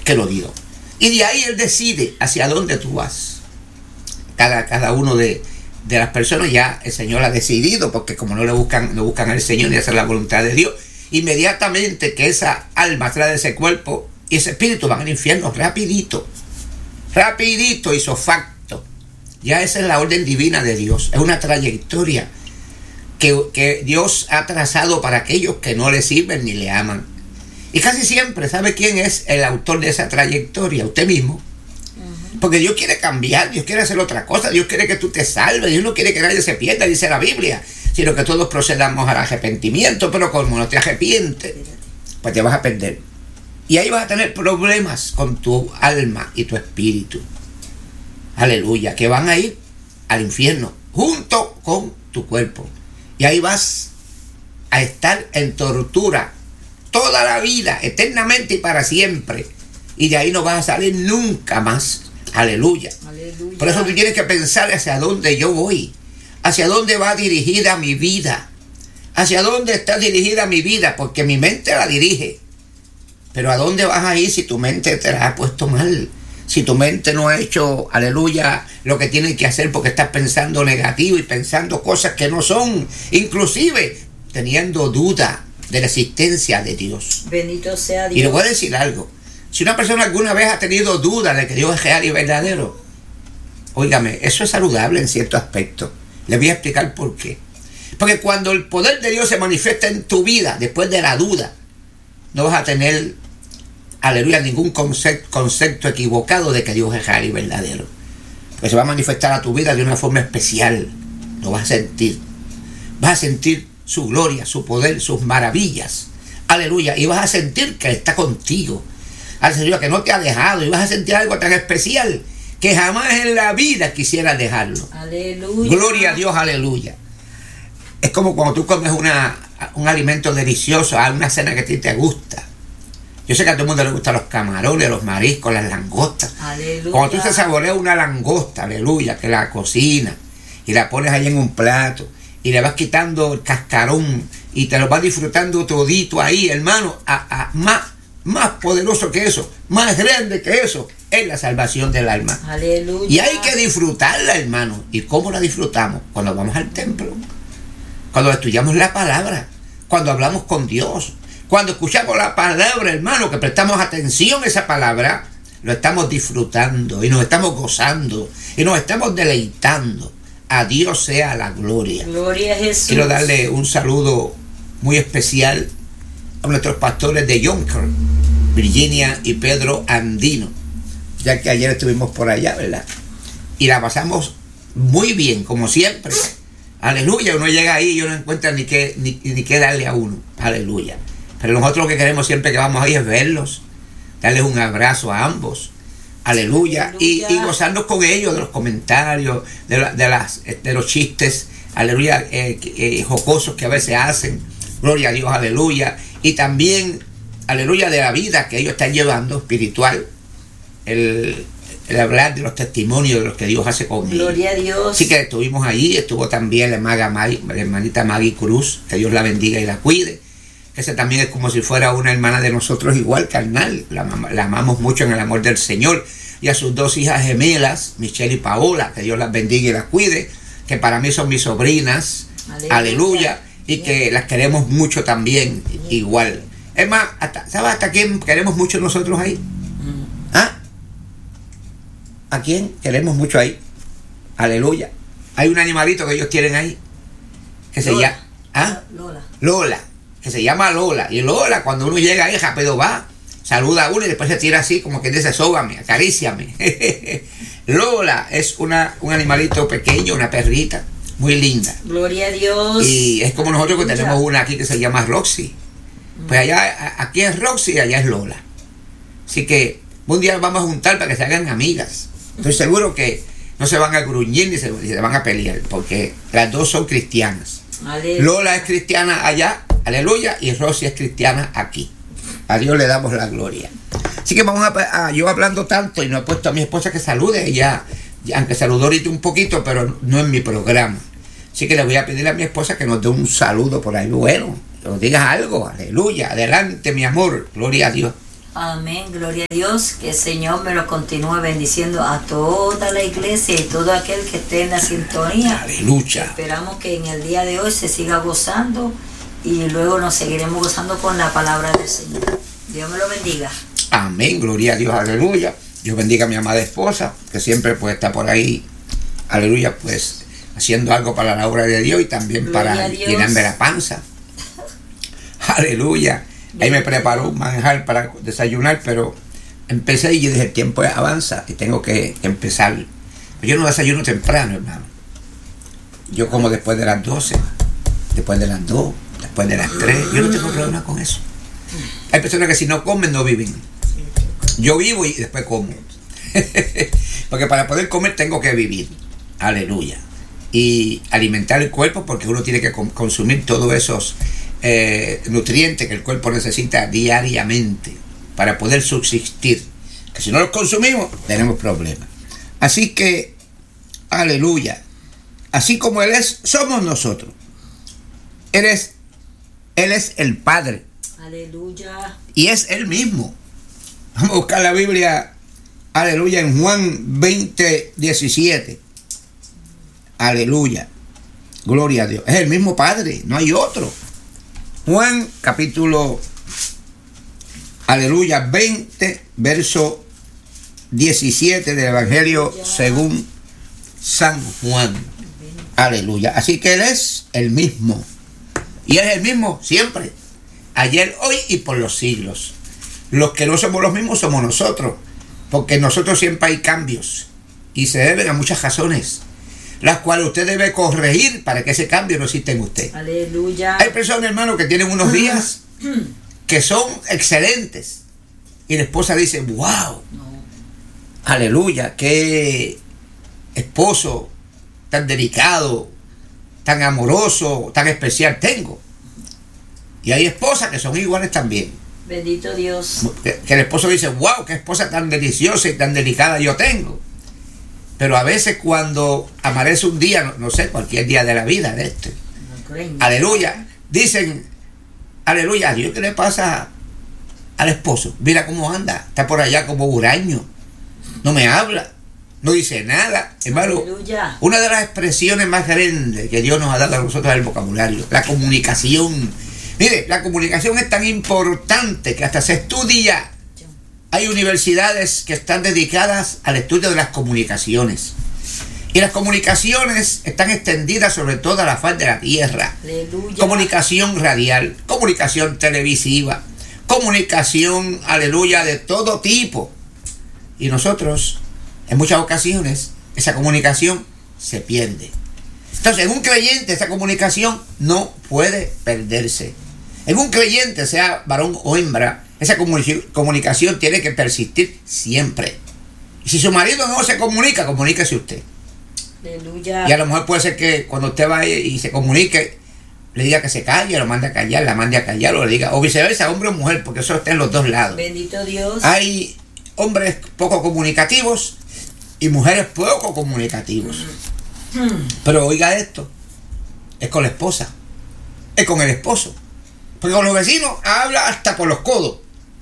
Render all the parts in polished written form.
que lo dio. Y de ahí Él decide hacia dónde tú vas. Cada uno de las personas ya el Señor ha decidido, porque como no buscan al Señor ni hacer la voluntad de Dios, inmediatamente que esa alma trae de ese cuerpo y ese espíritu van al infierno rapidito, isofacto. Ya esa es la orden divina de Dios. Es una trayectoria que Dios ha trazado para aquellos que no le sirven ni le aman. Y casi siempre, ¿sabe quién es el autor de esa trayectoria? Usted mismo. Porque Dios quiere cambiar, Dios quiere hacer otra cosa, Dios quiere que tú te salves, Dios no quiere que nadie se pierda, dice la Biblia, sino que todos procedamos al arrepentimiento, pero como no te arrepientes, pues te vas a perder. Y ahí vas a tener problemas con tu alma y tu espíritu. Aleluya, que van a ir al infierno junto con tu cuerpo. Y ahí vas a estar en tortura toda la vida, eternamente y para siempre. Y de ahí no vas a salir nunca más. Aleluya. Aleluya. Por eso tú tienes que pensar hacia dónde yo voy. Hacia dónde va dirigida mi vida. Hacia dónde está dirigida mi vida. Porque mi mente la dirige. Pero ¿a dónde vas a ir si tu mente te la ha puesto mal? Si tu mente no ha hecho, aleluya, lo que tiene que hacer porque estás pensando negativo y pensando cosas que no son. Inclusive teniendo duda de la existencia de Dios. Bendito sea Dios. Y le voy a decir algo. Si una persona alguna vez ha tenido duda de que Dios es real y verdadero, óigame, eso es saludable en cierto aspecto. Le voy a explicar por qué. Porque cuando el poder de Dios se manifiesta en tu vida, después de la duda, no vas a tener, aleluya, ningún concepto equivocado de que Dios es real y verdadero. Porque se va a manifestar a tu vida de una forma especial. Lo vas a sentir. Vas a sentir su gloria, su poder, sus maravillas. Aleluya. Y vas a sentir que está contigo. Aleluya, que no te ha dejado. Y vas a sentir algo tan especial que jamás en la vida quisieras dejarlo. Aleluya. Gloria a Dios, aleluya. Es como cuando tú comes un alimento delicioso, una cena que a ti te gusta. Yo sé que a todo el mundo le gustan los camarones, los mariscos, las langostas. Aleluya. Cuando tú te saboreas una langosta, aleluya, que la cocinas y la pones ahí en un plato y le vas quitando el cascarón y te lo vas disfrutando todito ahí, hermano, más poderoso que eso, más grande que eso, es la salvación del alma. Aleluya. Y hay que disfrutarla, hermano. ¿Y cómo la disfrutamos? Cuando vamos al templo, cuando estudiamos la palabra, cuando hablamos con Dios, cuando escuchamos la palabra, hermano, que prestamos atención a esa palabra, lo estamos disfrutando y nos estamos gozando y nos estamos deleitando. A Dios sea la gloria. Gloria a Jesús. Quiero darle un saludo muy especial a nuestros pastores de Yonker, Virginia y Pedro Andino, ya que ayer estuvimos por allá, ¿verdad? Y la pasamos muy bien, como siempre. Aleluya, uno llega ahí y uno no encuentra ni qué darle a uno. Aleluya. Pero nosotros lo que queremos siempre que vamos ahí es verlos, darles un abrazo a ambos. Aleluya. Y gozarnos con ellos de los comentarios, de los chistes, aleluya, jocosos que a veces hacen. Gloria a Dios, aleluya. Y también, aleluya, de la vida que ellos están llevando espiritual. El hablar de los testimonios de los que Dios hace con ellos. Gloria a Dios. Así que estuvimos allí, estuvo también la hermanita Maggie Cruz, que Dios la bendiga y la cuide. Esa también es como si fuera una hermana de nosotros igual, carnal. La amamos mucho en el amor del Señor. Y a sus dos hijas gemelas, Michelle y Paola, que Dios las bendiga y las cuide, que para mí son mis sobrinas. Aleluya. Y que las queremos mucho también, igual. Es más, ¿sabes hasta quién queremos mucho nosotros ahí? ¿Ah? ¿A quién queremos mucho ahí? Aleluya. Hay un animalito que ellos tienen ahí, que se llama... ¿Ah? Lola. Que se llama Lola. Y Lola, cuando uno llega ahí, rápido va, saluda a uno y después se tira así, como que dice, sóbame, acaríciame. Lola es un animalito pequeño, una perrita, muy linda. Gloria a Dios. Y es como nosotros que tenemos una aquí que se llama Roxy. Pues allá, aquí es Roxy y allá es Lola. Así que un día vamos a juntar para que se hagan amigas. Estoy seguro que no se van a gruñir ni se van a pelear, porque las dos son cristianas. Aleluya. Lola es cristiana allá, aleluya, y Rosy es cristiana aquí. A Dios le damos la gloria. Así que vamos yo hablando tanto y no he puesto a mi esposa que salude. Ella, aunque saludó ahorita un poquito, pero no en mi programa. Así que le voy a pedir a mi esposa que nos dé un saludo por ahí. Bueno, que nos digas algo, aleluya. Adelante, mi amor, gloria a Dios. Amén, gloria a Dios, que el Señor me lo continúe bendiciendo a toda la iglesia y todo aquel que esté en la sintonía. Aleluya. Esperamos que en el día de hoy se siga gozando y luego nos seguiremos gozando con la palabra del Señor. Dios me lo bendiga. Amén, gloria a Dios, aleluya. Dios bendiga a mi amada esposa, que siempre pues está por ahí, aleluya, pues haciendo algo para la obra de Dios y también Gloria para a Dios. llenarme la panza. Aleluya. Ahí me preparó un manjar para desayunar, pero empecé y yo dije, el tiempo avanza y tengo que empezar. Yo no desayuno temprano, hermano. Yo como después de las 12, después de las 2, después de las 3. Yo no tengo problema con eso. Hay personas que si no comen, no viven. Yo vivo y después como. Porque para poder comer tengo que vivir. Aleluya. Y alimentar el cuerpo, porque uno tiene que consumir todos esos nutrientes que el cuerpo necesita diariamente para poder subsistir. Que si no los consumimos, tenemos problemas. Así que, aleluya. Así como Él es, somos nosotros. Él es el Padre. Aleluya. Y es Él mismo. Vamos a buscar la Biblia, aleluya, en Juan 20:17. Aleluya. Gloria a Dios. Es el mismo Padre, no hay otro. Juan capítulo, aleluya, 20, verso 17 del Evangelio según San Juan. Aleluya. Así que Él es el mismo. Y Él es el mismo siempre. Ayer, hoy y por los siglos. Los que no somos los mismos somos nosotros. Porque en nosotros siempre hay cambios. Y se deben a muchas razones, las cuales usted debe corregir para que ese cambio no exista en usted. Aleluya. Hay personas, hermano, que tienen unos días que son excelentes. Y la esposa dice, wow, aleluya, qué esposo tan delicado, tan amoroso, tan especial tengo. Y hay esposas que son iguales también. Bendito Dios. Que el esposo dice, wow, qué esposa tan deliciosa y tan delicada yo tengo. Pero a veces cuando amanece un día, no sé, cualquier día de la vida de este, aleluya, dicen, aleluya, Dios, ¿qué le pasa al esposo? Mira cómo anda, está por allá como huraño, no me habla, no dice nada. Hermano, aleluya. una de las expresiones más grandes que Dios nos ha dado a nosotros es el vocabulario, la comunicación. Mire, la comunicación es tan importante que hasta se estudia. Hay universidades que están dedicadas al estudio de las comunicaciones. Y las comunicaciones están extendidas sobre toda la faz de la tierra. Aleluya. Comunicación radial, comunicación televisiva, comunicación, aleluya, de todo tipo. Y nosotros, en muchas ocasiones, esa comunicación se pierde. Entonces, en un creyente, esa comunicación no puede perderse. En un creyente, sea varón o hembra, esa comunicación tiene que persistir siempre. Y si su marido no se comunica, comuníquese usted. Aleluya. Y a lo mejor puede ser que cuando usted vaya y se comunique, le diga que se calle, lo mande a callar, la mande a callar, o le diga, o viceversa, hombre o mujer, porque eso está en los dos lados. Bendito Dios. Hay hombres poco comunicativos y mujeres poco comunicativos. Pero oiga esto, es con la esposa, es con el esposo. Porque con los vecinos habla hasta por los codos.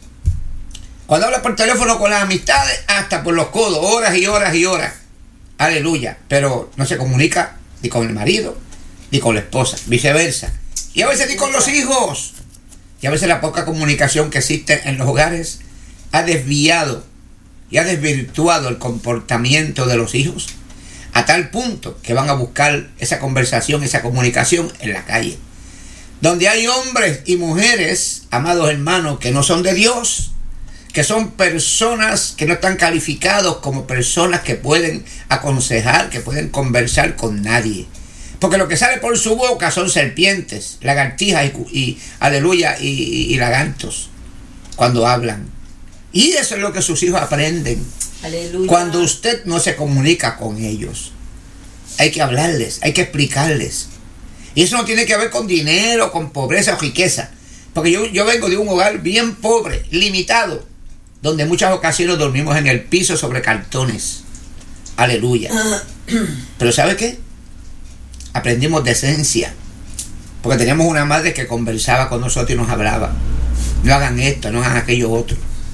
Cuando habla por teléfono con las amistades, hasta por los codos, horas y horas y horas. Aleluya. Pero no se comunica ni con el marido, ni con la esposa, viceversa. Y a veces ni con los hijos. Y a veces la poca comunicación que existe en los hogares ha desviado y ha desvirtuado el comportamiento de los hijos a tal punto que van a buscar esa conversación, esa comunicación en la calle. Donde hay hombres y mujeres, amados hermanos, que no son de Dios, que son personas que no están calificados como personas que pueden aconsejar, que pueden conversar con nadie. Porque lo que sale por su boca son serpientes, lagartijas y aleluya, y lagartos cuando hablan. Y eso es lo que sus hijos aprenden. Aleluya. Cuando usted no se comunica con ellos, hay que hablarles, hay que explicarles. Y eso no tiene que ver con dinero, con pobreza o riqueza. Porque yo vengo de un hogar bien pobre, limitado, donde en muchas ocasiones dormimos en el piso sobre cartones. Aleluya. Pero ¿sabe qué? Aprendimos decencia. Porque teníamos una madre que conversaba con nosotros y nos hablaba. No hagan esto, no hagan aquello otro.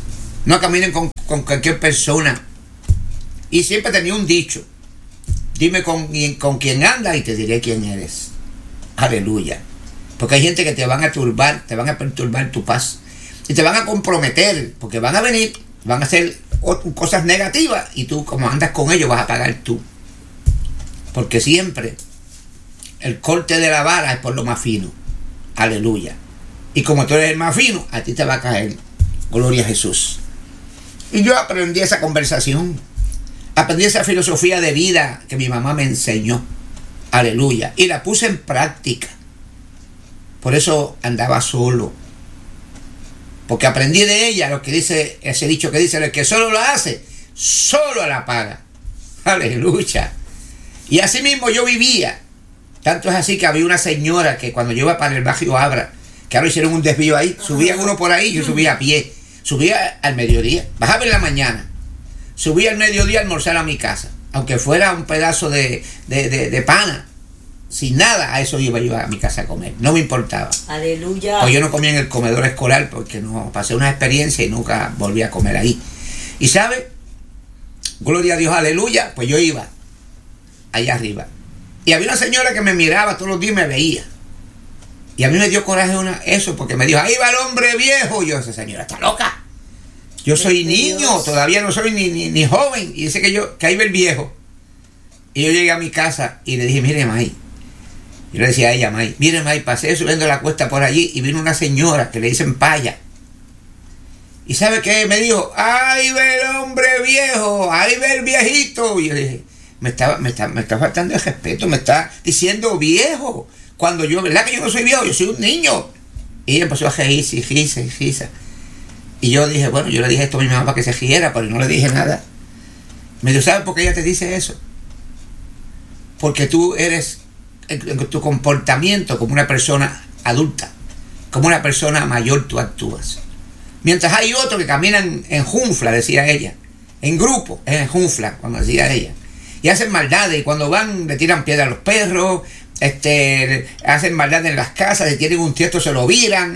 No caminen con cualquier persona. Y siempre tenía un dicho: dime con quién andas y te diré quién eres. Aleluya. Porque hay gente que te van a turbar, te van a perturbar tu paz. Y te van a comprometer, porque van a venir, van a hacer cosas negativas, y tú, como andas con ellos, vas a pagar tú. Porque siempre el corte de la vara es por lo más fino. Aleluya. Y como tú eres el más fino, a ti te va a caer. Gloria a Jesús. Y yo aprendí esa conversación. Aprendí esa filosofía de vida que mi mamá me enseñó. Aleluya. Y la puse en práctica. Por eso andaba solo. Porque aprendí de ella lo que dice, ese dicho que dice: el que solo lo hace, solo la paga. Aleluya. Y así mismo yo vivía. Tanto es así que había una señora que cuando yo iba para el barrio Abra, que ahora hicieron un desvío ahí, subía uno por ahí, yo subía a pie. Subía al mediodía, bajaba en la mañana, subía al mediodía a almorzar a mi casa, aunque fuera un pedazo de pana, sin nada, a eso iba yo a mi casa a comer, no me importaba. Aleluya. Pues yo no comía en el comedor escolar porque no pasé una experiencia y nunca volví a comer ahí. Y ¿sabe? Gloria a Dios, aleluya, pues yo iba allá arriba. Y había una señora que me miraba todos los días y me veía. Y a mí me dio coraje eso, porque me dijo: ahí va el hombre viejo. Y yo: esa señora está loca. Yo soy niño, todavía no soy ni joven. Y dice que ahí va el viejo. Y yo llegué a mi casa y le dije: mire, May. Yo le decía a ella: May, mire, May, pasé subiendo la cuesta por allí y vino una señora que le dicen Paya. ¿Y sabe qué? Me dijo: ahí va el hombre viejo, ahí va el viejito. Y yo dije: me está faltando el respeto, me está diciendo viejo. Cuando yo, ¿verdad que yo no soy viejo? Yo soy un niño. Y ella empezó a reírse y risa. Y yo dije: bueno, yo le dije esto a mi mamá para que se riera, pero no le dije nada. Me dijo: ¿sabes por qué ella te dice eso? Porque tú eres, en tu comportamiento, como una persona adulta, como una persona mayor, tú actúas. Mientras hay otros que caminan en junfla, decía ella, en grupo, en junfla, cuando decía ella, y hacen maldades, y cuando van le tiran piedra a los perros, hacen maldad en las casas, si tienen un tiesto se lo viran,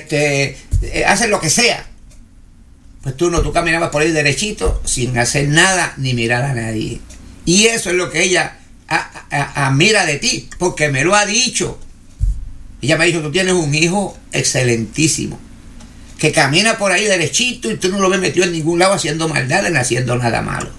hacen lo que sea. Pues tú caminabas por ahí derechito, sin hacer nada ni mirar a nadie. Y eso es lo que ella admira de ti, porque me lo ha dicho. Ella me dijo: tú tienes un hijo excelentísimo, que camina por ahí derechito y tú no lo ves metido en ningún lado haciendo maldades ni haciendo nada malo.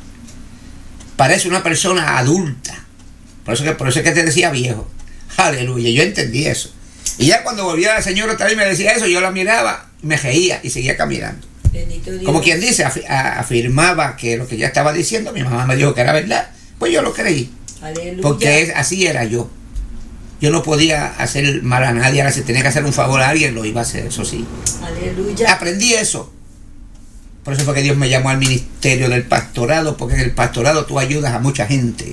Parece una persona adulta. Por eso es que te decía viejo. Aleluya, yo entendí eso. Y ya cuando volvía la señora otra vez me decía eso, yo la miraba, me reía y seguía caminando. Bendito Dios. Como quien dice, afirmaba que lo que ella estaba diciendo, mi mamá me dijo que era verdad. Pues yo lo creí. Aleluya. Porque así era yo. Yo no podía hacer mal a nadie. Ahora si tenía que hacer un favor a alguien, lo iba a hacer, eso sí. Aleluya. Aprendí eso. Por eso fue que Dios me llamó al ministerio del pastorado, porque en el pastorado tú ayudas a mucha gente.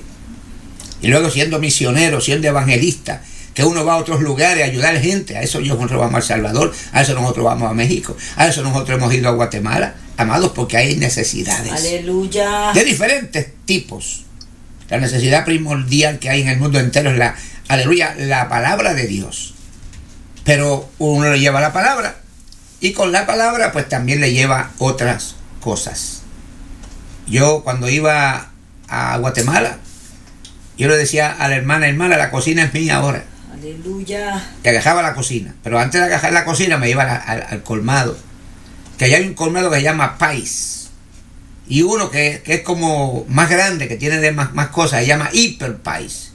Y luego siendo misionero, siendo evangelista, que uno va a otros lugares a ayudar a gente. A eso nosotros vamos a El Salvador, a eso nosotros vamos a México, a eso nosotros hemos ido a Guatemala, amados, porque hay necesidades. Aleluya. De diferentes tipos. La necesidad primordial que hay en el mundo entero es la palabra de Dios. Pero uno le lleva la palabra, y con la palabra pues también le lleva otras cosas. Yo cuando iba a Guatemala, yo le decía a la hermana: la cocina es mía ahora. Aleluya. Que agajaba la cocina. Pero antes de agajar la cocina me iba al colmado. Que allá hay un colmado que se llama Pais. Y uno que es como más grande, que tiene de más cosas, se llama Hiper Pais.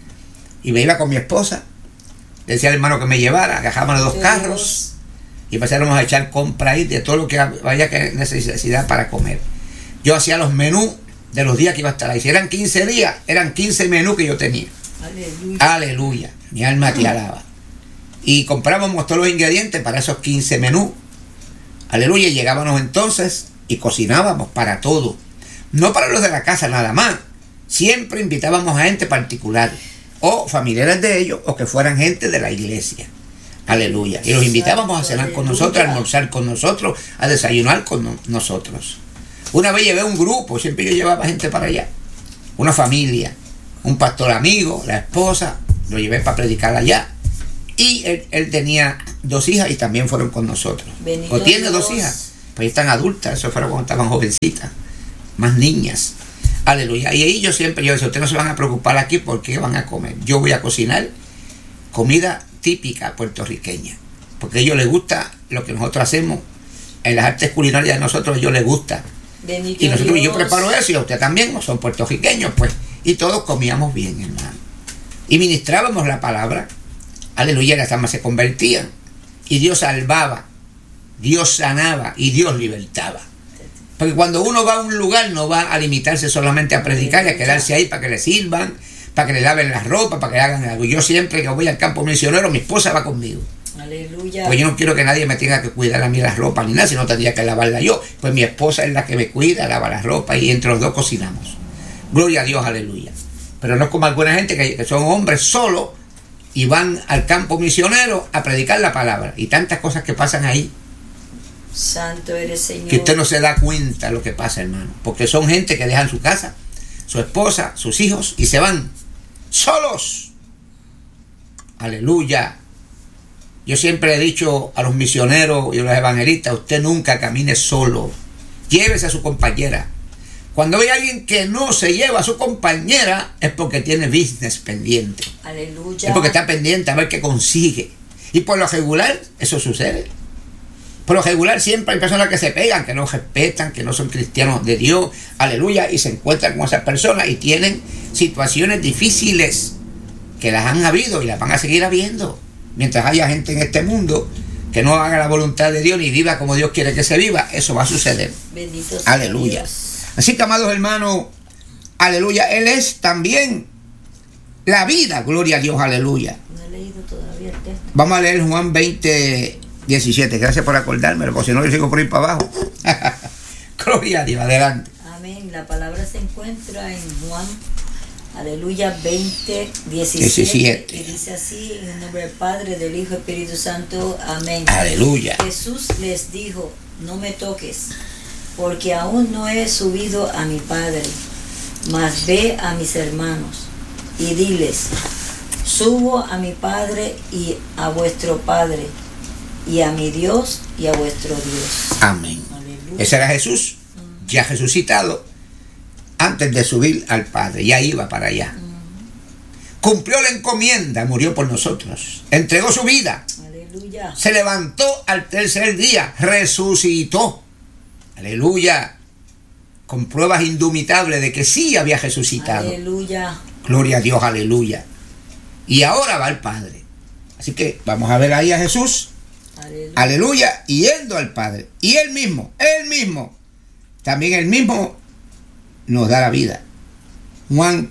Y me iba con mi esposa. Le decía al hermano que me llevara, agajábamos los dos carros y empezáramos a echar compra ahí de todo lo que había que necesidad para comer. Yo hacía los menús de los días que iba a estar ahí. Si eran 15 días, eran 15 menús que yo tenía. Aleluya. Aleluya. Mi alma te alaba. Y comprábamos todos los ingredientes para esos 15 menús. Aleluya. Y llegábamos entonces y cocinábamos para todo. No para los de la casa nada más. Siempre invitábamos a gente particular, o familiares de ellos, o que fueran gente de la iglesia. Aleluya. Y los invitábamos a cenar con nosotros, a almorzar con nosotros, a desayunar con nosotros. Una vez llevé un grupo, siempre yo llevaba gente para allá. Una familia, un pastor amigo, la esposa, lo llevé para predicar allá. Y él tenía 2 hijas y también fueron con nosotros. Bendito o tiene Dios. 2 hijas, Pues ya están adultas, eso fueron cuando estaban jovencitas, más niñas. Aleluya. Y ahí yo decía, ustedes no se van a preocupar aquí porque van a comer. Yo voy a cocinar comida típica puertorriqueña, porque a ellos les gusta lo que nosotros hacemos en las artes culinarias de nosotros, a ellos les gusta. Bendito Y nosotros, Dios. yo preparo eso y a usted también, no son puertorriqueños, pues. Y todos comíamos bien, hermano. Y ministrábamos la palabra. Aleluya, las almas se convertían. Y Dios salvaba, Dios sanaba y Dios libertaba. Porque cuando uno va a un lugar no va a limitarse solamente a predicar y a quedarse ahí para que le sirvan, para que le laven la ropa, para que le hagan algo. Yo siempre que voy al campo misionero, mi esposa va conmigo. Aleluya. Pues yo no quiero que nadie me tenga que cuidar a mí las ropas ni nada, si no tendría que lavarla yo. Pues mi esposa es la que me cuida, lava la ropa y entre los dos cocinamos. Gloria a Dios, aleluya. Pero no es como alguna gente que son hombres solos y van al campo misionero a predicar la palabra. Y tantas cosas que pasan ahí. Santo eres, Señor. Que usted no se da cuenta de lo que pasa, hermano. Porque son gente que dejan su casa, su esposa, sus hijos y se van solos. Aleluya. Yo siempre he dicho a los misioneros y a los evangelistas, usted nunca camine solo. Llévese a su compañera. Cuando hay alguien que no se lleva a su compañera es porque tiene business pendiente. Aleluya. Es porque está pendiente a ver qué consigue. Y por lo regular eso sucede. Por lo regular siempre hay personas que se pegan, que no respetan, que no son cristianos de Dios, aleluya, y se encuentran con esas personas y tienen situaciones difíciles que las han habido y las van a seguir habiendo. Mientras haya gente en este mundo que no haga la voluntad de Dios ni viva como Dios quiere que se viva, eso va a suceder. Bendito sea Aleluya. Dios. Así que, amados hermanos, aleluya, Él es también la vida, gloria a Dios, aleluya. No he leído todavía el texto. Vamos a leer Juan 20:17. Gracias por acordármelo, porque si no yo sigo por ahí para abajo. Gloria a Dios, adelante. Amén. La palabra se encuentra en Juan, aleluya, 20:17. 17. Y dice así, en el nombre del Padre, del Hijo y Espíritu Santo. Amén. Aleluya. Jesús les dijo, no me toques, porque aún no he subido a mi Padre, mas ve a mis hermanos y diles, subo a mi Padre y a vuestro Padre, y a mi Dios y a vuestro Dios. Amén. Aleluya. Ese era Jesús, ya resucitado, antes de subir al Padre, ya iba para allá. Cumplió la encomienda, murió por nosotros, entregó su vida, Aleluya. se levantó al tercer día, resucitó. Aleluya. Con pruebas indubitables de que sí había resucitado. Aleluya. Gloria a Dios, aleluya. Y ahora va al Padre. Así que vamos a ver ahí a Jesús. Aleluya. Aleluya. Y yendo al Padre. Y él mismo, también él mismo nos da la vida. Juan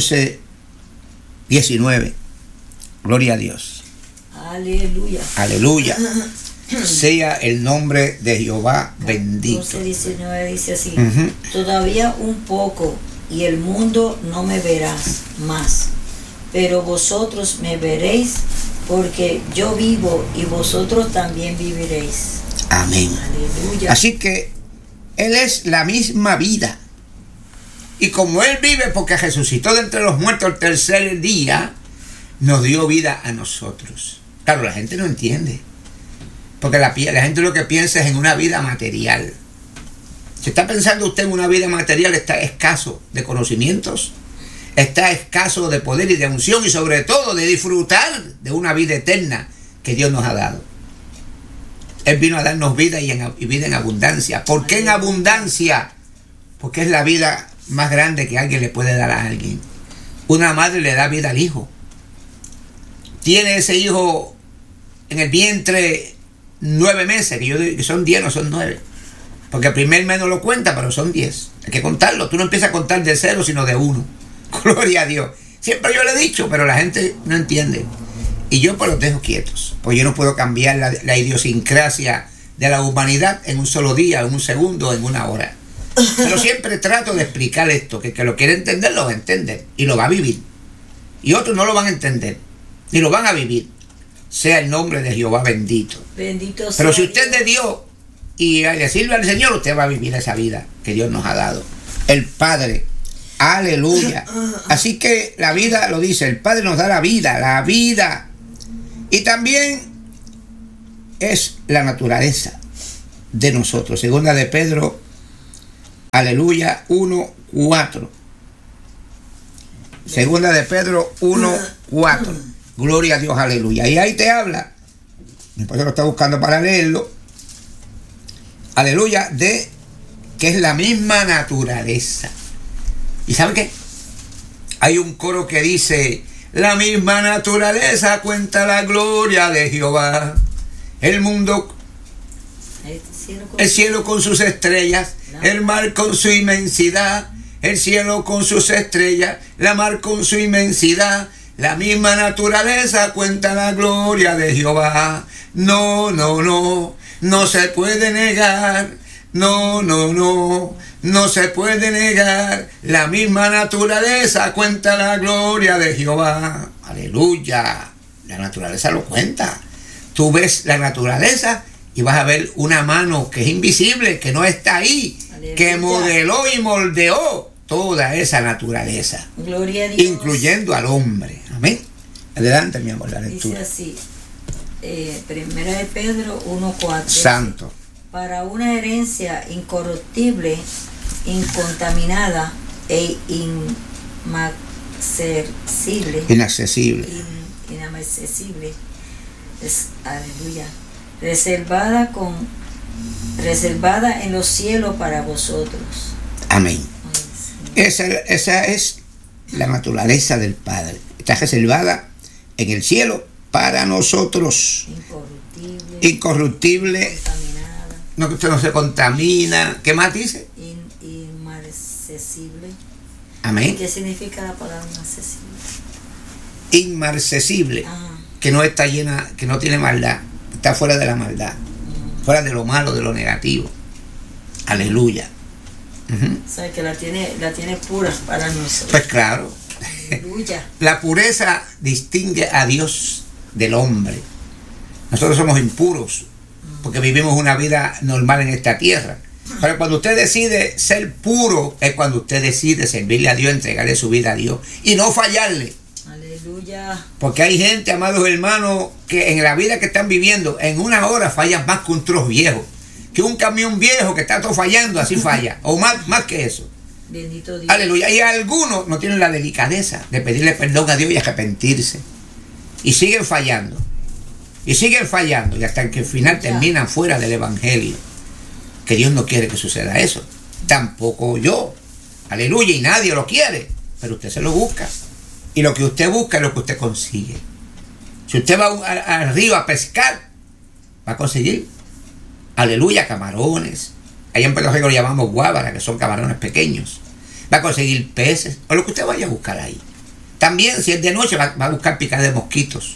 14:19. Gloria a Dios. Aleluya. Aleluya. Sea el nombre de Jehová bendito. 14:19 dice así, Ujú. todavía un poco y el mundo no me verás más, pero vosotros me veréis porque yo vivo y vosotros también viviréis. Amén. Aleluya. Así que Él es la misma vida. Y como Él vive porque resucitó de entre los muertos el tercer día, nos dio vida a nosotros. Claro, la gente no entiende. Porque la gente lo que piensa es en una vida material. Si está pensando usted en una vida material, está escaso de conocimientos, está escaso de poder y de unción y sobre todo de disfrutar de una vida eterna que Dios nos ha dado. Él vino a darnos vida y vida en abundancia. ¿Por qué en abundancia? Porque es la vida más grande que alguien le puede dar a alguien. Una madre le da vida al hijo. Tiene ese hijo en el vientre 9 meses, que yo digo que son 10, no son 9. Porque el primer mes no lo cuenta, pero son 10. Hay que contarlo. Tú no empiezas a contar de 0, sino de 1. Gloria a Dios. Siempre yo le he dicho, pero la gente no entiende. Y yo pues los dejo quietos. Pues yo no puedo cambiar la idiosincrasia de la humanidad en un solo día, en un segundo, en una hora. Pero siempre trato de explicar esto, que el que lo quiere entender, lo va a entender. Y lo va a vivir. Y otros no lo van a entender, ni lo van a vivir. Sea el nombre de Jehová bendito. Bendito sea. Pero si usted es de Dios y le sirve al Señor, usted va a vivir esa vida que Dios nos ha dado. El Padre. Aleluya. Así que la vida lo dice, el Padre nos da la vida, la vida. Y también es la naturaleza. de nosotros. Segunda de Pedro, aleluya, 1:4. Segunda de Pedro 1:4. Gloria a Dios, aleluya. Y ahí te habla, después lo está buscando para leerlo, aleluya, de que es la misma naturaleza. ¿Y sabe qué? Hay un coro que dice: la misma naturaleza cuenta la gloria de Jehová. El mundo, el cielo con sus estrellas, el mar con su inmensidad. El cielo con sus estrellas, la mar con su inmensidad. La misma naturaleza cuenta la gloria de Jehová. No, no, no, no se puede negar. No, no, no, no se puede negar. La misma naturaleza cuenta la gloria de Jehová. Aleluya. La naturaleza lo cuenta. Tú ves la naturaleza y vas a ver una mano que es invisible, que no está ahí, aleluya, que modeló y moldeó toda esa naturaleza, gloria a Dios, incluyendo al hombre. Amén. Adelante, mi amor, la lectura. Dice así, primera de Pedro 1:4. Santo. Para una herencia incorruptible, incontaminada e inaccesible. Inaccesible. Aleluya. Reservada en los cielos para vosotros. Amén. Esa es la naturaleza del Padre. Está reservada en el cielo para nosotros. Incorruptible. No, que usted no se contamina. ¿Qué más dice? Inmarcesible. Amén. ¿Qué significa la palabra inaccesible? Inmarcesible. Que no está llena, que no tiene maldad. Está fuera de la maldad. Fuera de lo malo, de lo negativo. Aleluya. O sea, que la tiene pura para nosotros. Pues claro. Aleluya. La pureza distingue a Dios del hombre. Nosotros somos impuros porque vivimos una vida normal en esta tierra. Pero cuando usted decide ser puro, es cuando usted decide servirle a Dios, entregarle su vida a Dios y no fallarle. Aleluya. Porque hay gente, amados hermanos, que en la vida que están viviendo, en una hora fallan más que un trozo viejo. Que un camión viejo que está todo fallando, así falla. O más que eso. Bendito Dios. Aleluya. Y algunos no tienen la delicadeza de pedirle perdón a Dios y arrepentirse. Y siguen fallando. Y siguen fallando. Y hasta que al final terminan fuera del evangelio. Que Dios no quiere que suceda eso. Tampoco yo. Aleluya. Y nadie lo quiere. Pero usted se lo busca. Y lo que usted busca es lo que usted consigue. Si usted va al río a pescar, va a conseguir, aleluya, camarones. Allá en Puerto Rico lo llamamos guábara, que son camarones pequeños. Va a conseguir peces, o lo que usted vaya a buscar ahí. También, si es de noche, va a buscar picar de mosquitos.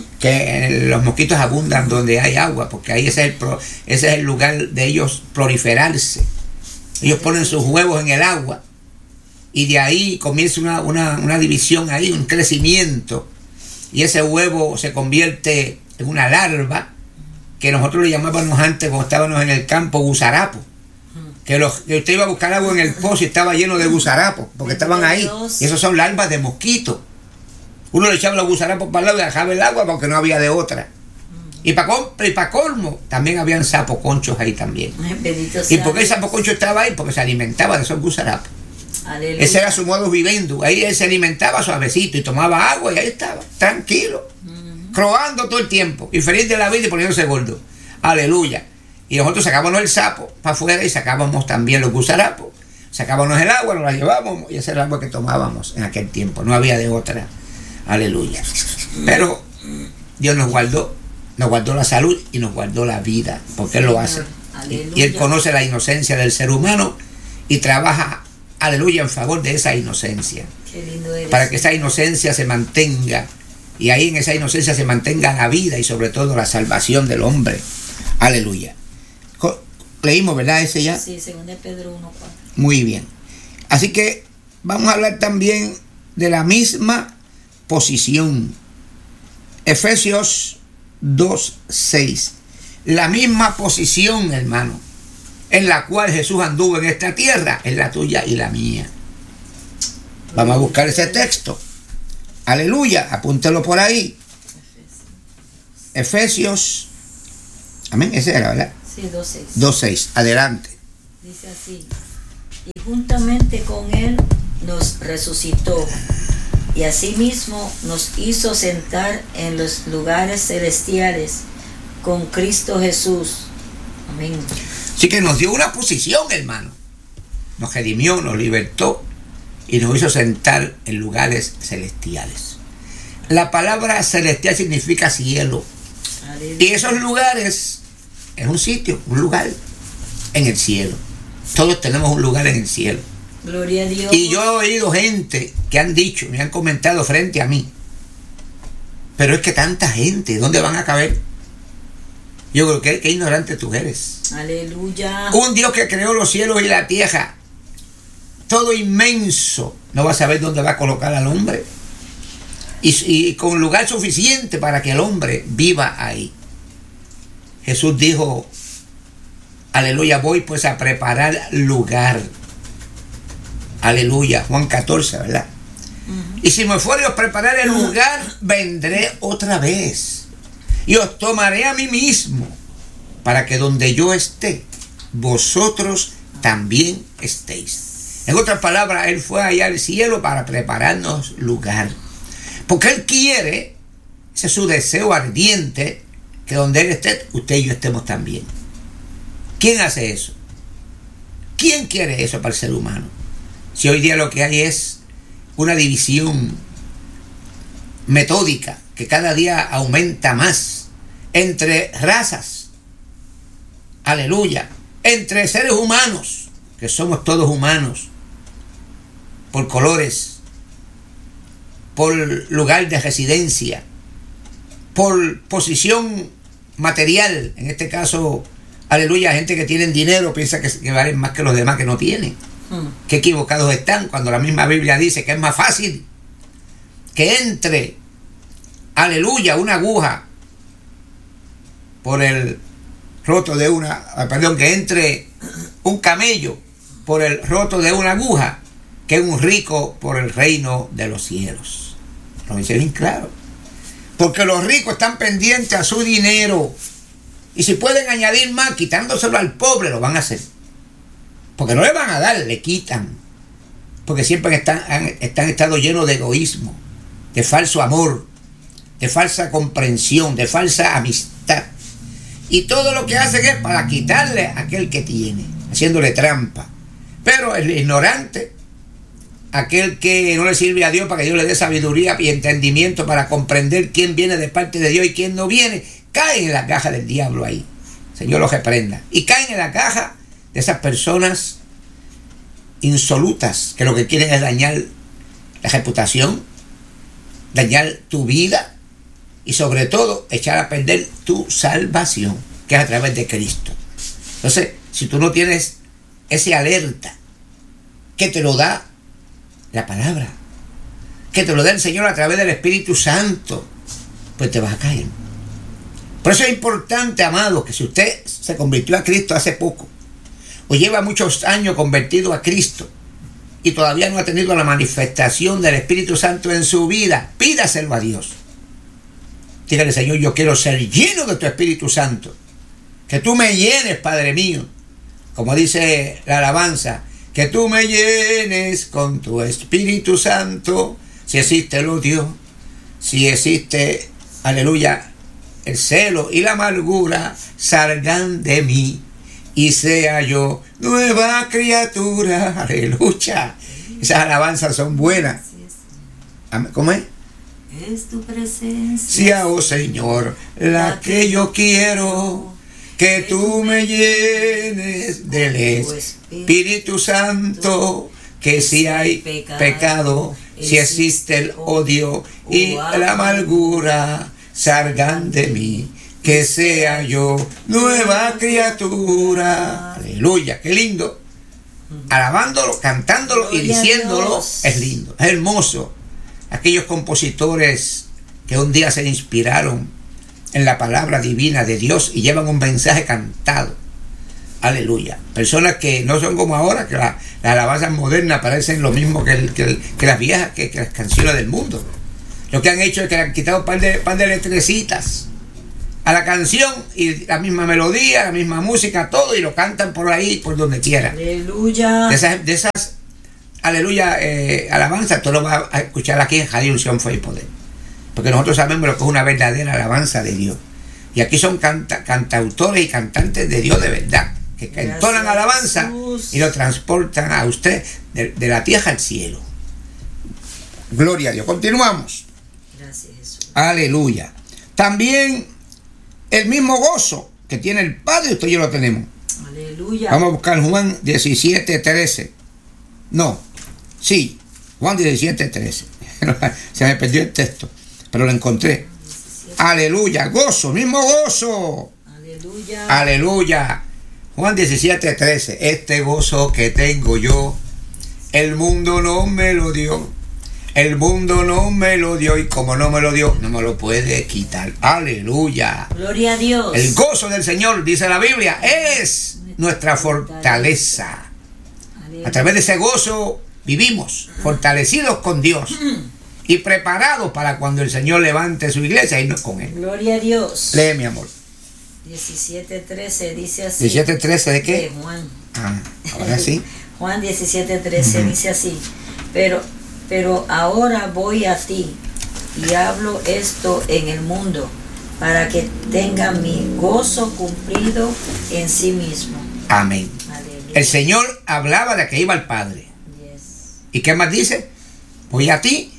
Que los mosquitos abundan donde hay agua, porque ahí ese es el lugar de ellos proliferarse. Ellos ponen sus huevos en el agua. Y de ahí comienza una división ahí, un crecimiento. Y ese huevo se convierte en una larva, que nosotros le llamábamos antes, cuando estábamos en el campo, gusarapo. Que usted iba a buscar agua en el pozo y estaba lleno de gusarapos, porque estaban ahí. Y esos son larvas de mosquito. Uno le echaba los gusarapos para el lado y dejaba el agua porque no había de otra. Y para colmo, también habían sapoconchos ahí también. ¿Y por qué el sapoconcho estaba ahí? Porque se alimentaba de esos gusarapos. Aleluya. Ese era su modo viviendo. Ahí él se alimentaba suavecito y tomaba agua y ahí estaba, tranquilo, croando todo el tiempo, y feliz de la vida y poniéndose gordo. Aleluya. Y nosotros sacábamos el sapo para afuera y sacábamos también los gusarapos. Sacábamos el agua, nos la llevábamos y ese era el agua que tomábamos en aquel tiempo. No había de otra. Aleluya. Pero Dios nos guardó la salud y nos guardó la vida, porque Él lo hace. Y Él conoce la inocencia del ser humano y trabaja, aleluya, en favor de esa inocencia. Qué lindo eres. Para que esa inocencia se mantenga, y ahí en esa inocencia se mantenga la vida y sobre todo la salvación del hombre. Aleluya. Leímos, ¿verdad? Ese ya. Sí, 2 Pedro 1:4. Muy bien. Así que vamos a hablar también de la misma posición. Efesios 2:6. La misma posición, hermano, en la cual Jesús anduvo en esta tierra, es la tuya y la mía. Vamos a buscar ese texto. Aleluya, apúntelo por ahí. Efesios. Amén, ese era, ¿verdad? Sí, 2:6. 2:6. Adelante. Dice así: y juntamente con él nos resucitó, y asimismo nos hizo sentar en los lugares celestiales con Cristo Jesús. Amén. Así que nos dio una posición, hermano. Nos redimió, nos libertó y nos hizo sentar en lugares celestiales. La palabra celestial significa cielo. Aleluya. Y esos lugares es un sitio, un lugar en el cielo. Todos tenemos un lugar en el cielo. Gloria a Dios. Y yo he oído gente que han dicho, me han comentado frente a mí, pero es que tanta gente, ¿dónde van a caber? Yo creo que qué ignorante tú eres. Aleluya. Un Dios que creó los cielos y la tierra, todo inmenso, no va a saber dónde va a colocar al hombre. Y con lugar suficiente para que el hombre viva ahí. Jesús dijo, aleluya, voy pues a preparar lugar. Aleluya, Juan 14, ¿verdad? Y si me fuere a preparar el lugar, vendré otra vez. Y os tomaré a mí mismo, para que donde yo esté, vosotros también estéis. En otras palabras, Él fue allá al cielo para prepararnos lugar. Porque Él quiere, ese es su deseo ardiente, que donde Él esté, usted y yo estemos también. ¿Quién hace eso? ¿Quién quiere eso para el ser humano? Si hoy día lo que hay es una división metódica que cada día aumenta más entre razas, aleluya, entre seres humanos, que somos todos humanos, por colores, por lugar de residencia, por posición material, en este caso, aleluya, gente que tiene dinero piensa que valen más que los demás que no tienen. Qué equivocados están cuando la misma Biblia dice que es más fácil que entre, aleluya, una aguja por el roto de que entre un camello por el roto de una aguja que un rico por el reino de los cielos. Lo dice bien claro. Porque los ricos están pendientes a su dinero y si pueden añadir más quitándoselo al pobre, lo van a hacer. Porque no le van a dar, le quitan. Porque siempre están estado llenos de egoísmo, de falso amor, de falsa comprensión, de falsa amistad. Y todo lo que hacen es para quitarle a aquel que tiene, haciéndole trampa. Pero el ignorante, aquel que no le sirve a Dios para que Dios le dé sabiduría y entendimiento para comprender quién viene de parte de Dios y quién no viene, caen en la caja del diablo ahí. Señor los reprenda. Y caen en la caja de esas personas insolutas que lo que quieren es dañar la reputación, dañar tu vida y sobre todo echar a perder tu salvación, que es a través de Cristo. Entonces, si tú no tienes ese alerta que te lo da la palabra, que te lo da el Señor a través del Espíritu Santo, pues te vas a caer. Por eso es importante, amado, que si usted se convirtió a Cristo hace poco o lleva muchos años convertido a Cristo y todavía no ha tenido la manifestación del Espíritu Santo en su vida, pídaselo a Dios. Dígale, Señor, yo quiero ser lleno de tu Espíritu Santo. Que tú me llenes, Padre mío. Como dice la alabanza, que tú me llenes con tu Espíritu Santo. Si existe el odio, si existe, aleluya, el celo y la amargura, salgan de mí y sea yo nueva criatura. Aleluya. Esas alabanzas son buenas. ¿Cómo es? Es tu presencia, oh Señor, la que yo quiero, que tú me llenes del Espíritu Santo, que si hay pecado, si existe el odio y la amargura, salgan de mí, que sea yo nueva criatura. Aleluya, qué lindo. Alabándolo, cantándolo y diciéndolo, es lindo, es hermoso. Aquellos compositores que un día se inspiraron en la palabra divina de Dios y llevan un mensaje cantado. Aleluya. Personas que no son como ahora, que las alabanzas modernas parecen lo mismo que las viejas, que las canciones del mundo. Lo que han hecho es que le han quitado un par de letrecitas a la canción y la misma melodía, la misma música, todo, y lo cantan por ahí, por donde quiera. Aleluya. De esas aleluya, alabanza, tú lo vas a escuchar aquí en Radio Unción, Fe y Poder. Porque nosotros sabemos lo que es una verdadera alabanza de Dios. Y aquí son cantautores y cantantes de Dios de verdad, que entonan alabanza Jesús. Y lo transportan a usted de la tierra al cielo. Gloria a Dios. Continuamos. Gracias, Jesús. Aleluya. También el mismo gozo que tiene el Padre, usted y yo lo tenemos. Aleluya. Vamos a buscar Juan 17:13. No, sí, Juan 17:13. Se me perdió el texto, pero lo encontré. 17. Aleluya, gozo, mismo gozo. Aleluya. Aleluya. Juan 17:13. Este gozo que tengo yo, el mundo no me lo dio. El mundo no me lo dio, y como no me lo dio, no me lo puede quitar. Aleluya. Gloria a Dios. El gozo del Señor, dice la Biblia, es nuestra fortaleza. A través de ese gozo vivimos fortalecidos con Dios y preparados para cuando el Señor levante su iglesia y irnos con Él. Gloria a Dios. Lee, mi amor. 17:13 dice así. ¿17:13 de qué? De Juan. Ahora sí. Juan 17:13 dice así. Pero ahora voy a ti y hablo esto en el mundo para que tenga mi gozo cumplido en sí mismo. Amén. Aleluya. El Señor hablaba de que iba al Padre. Yes. ¿Y qué más dice? Voy a ti.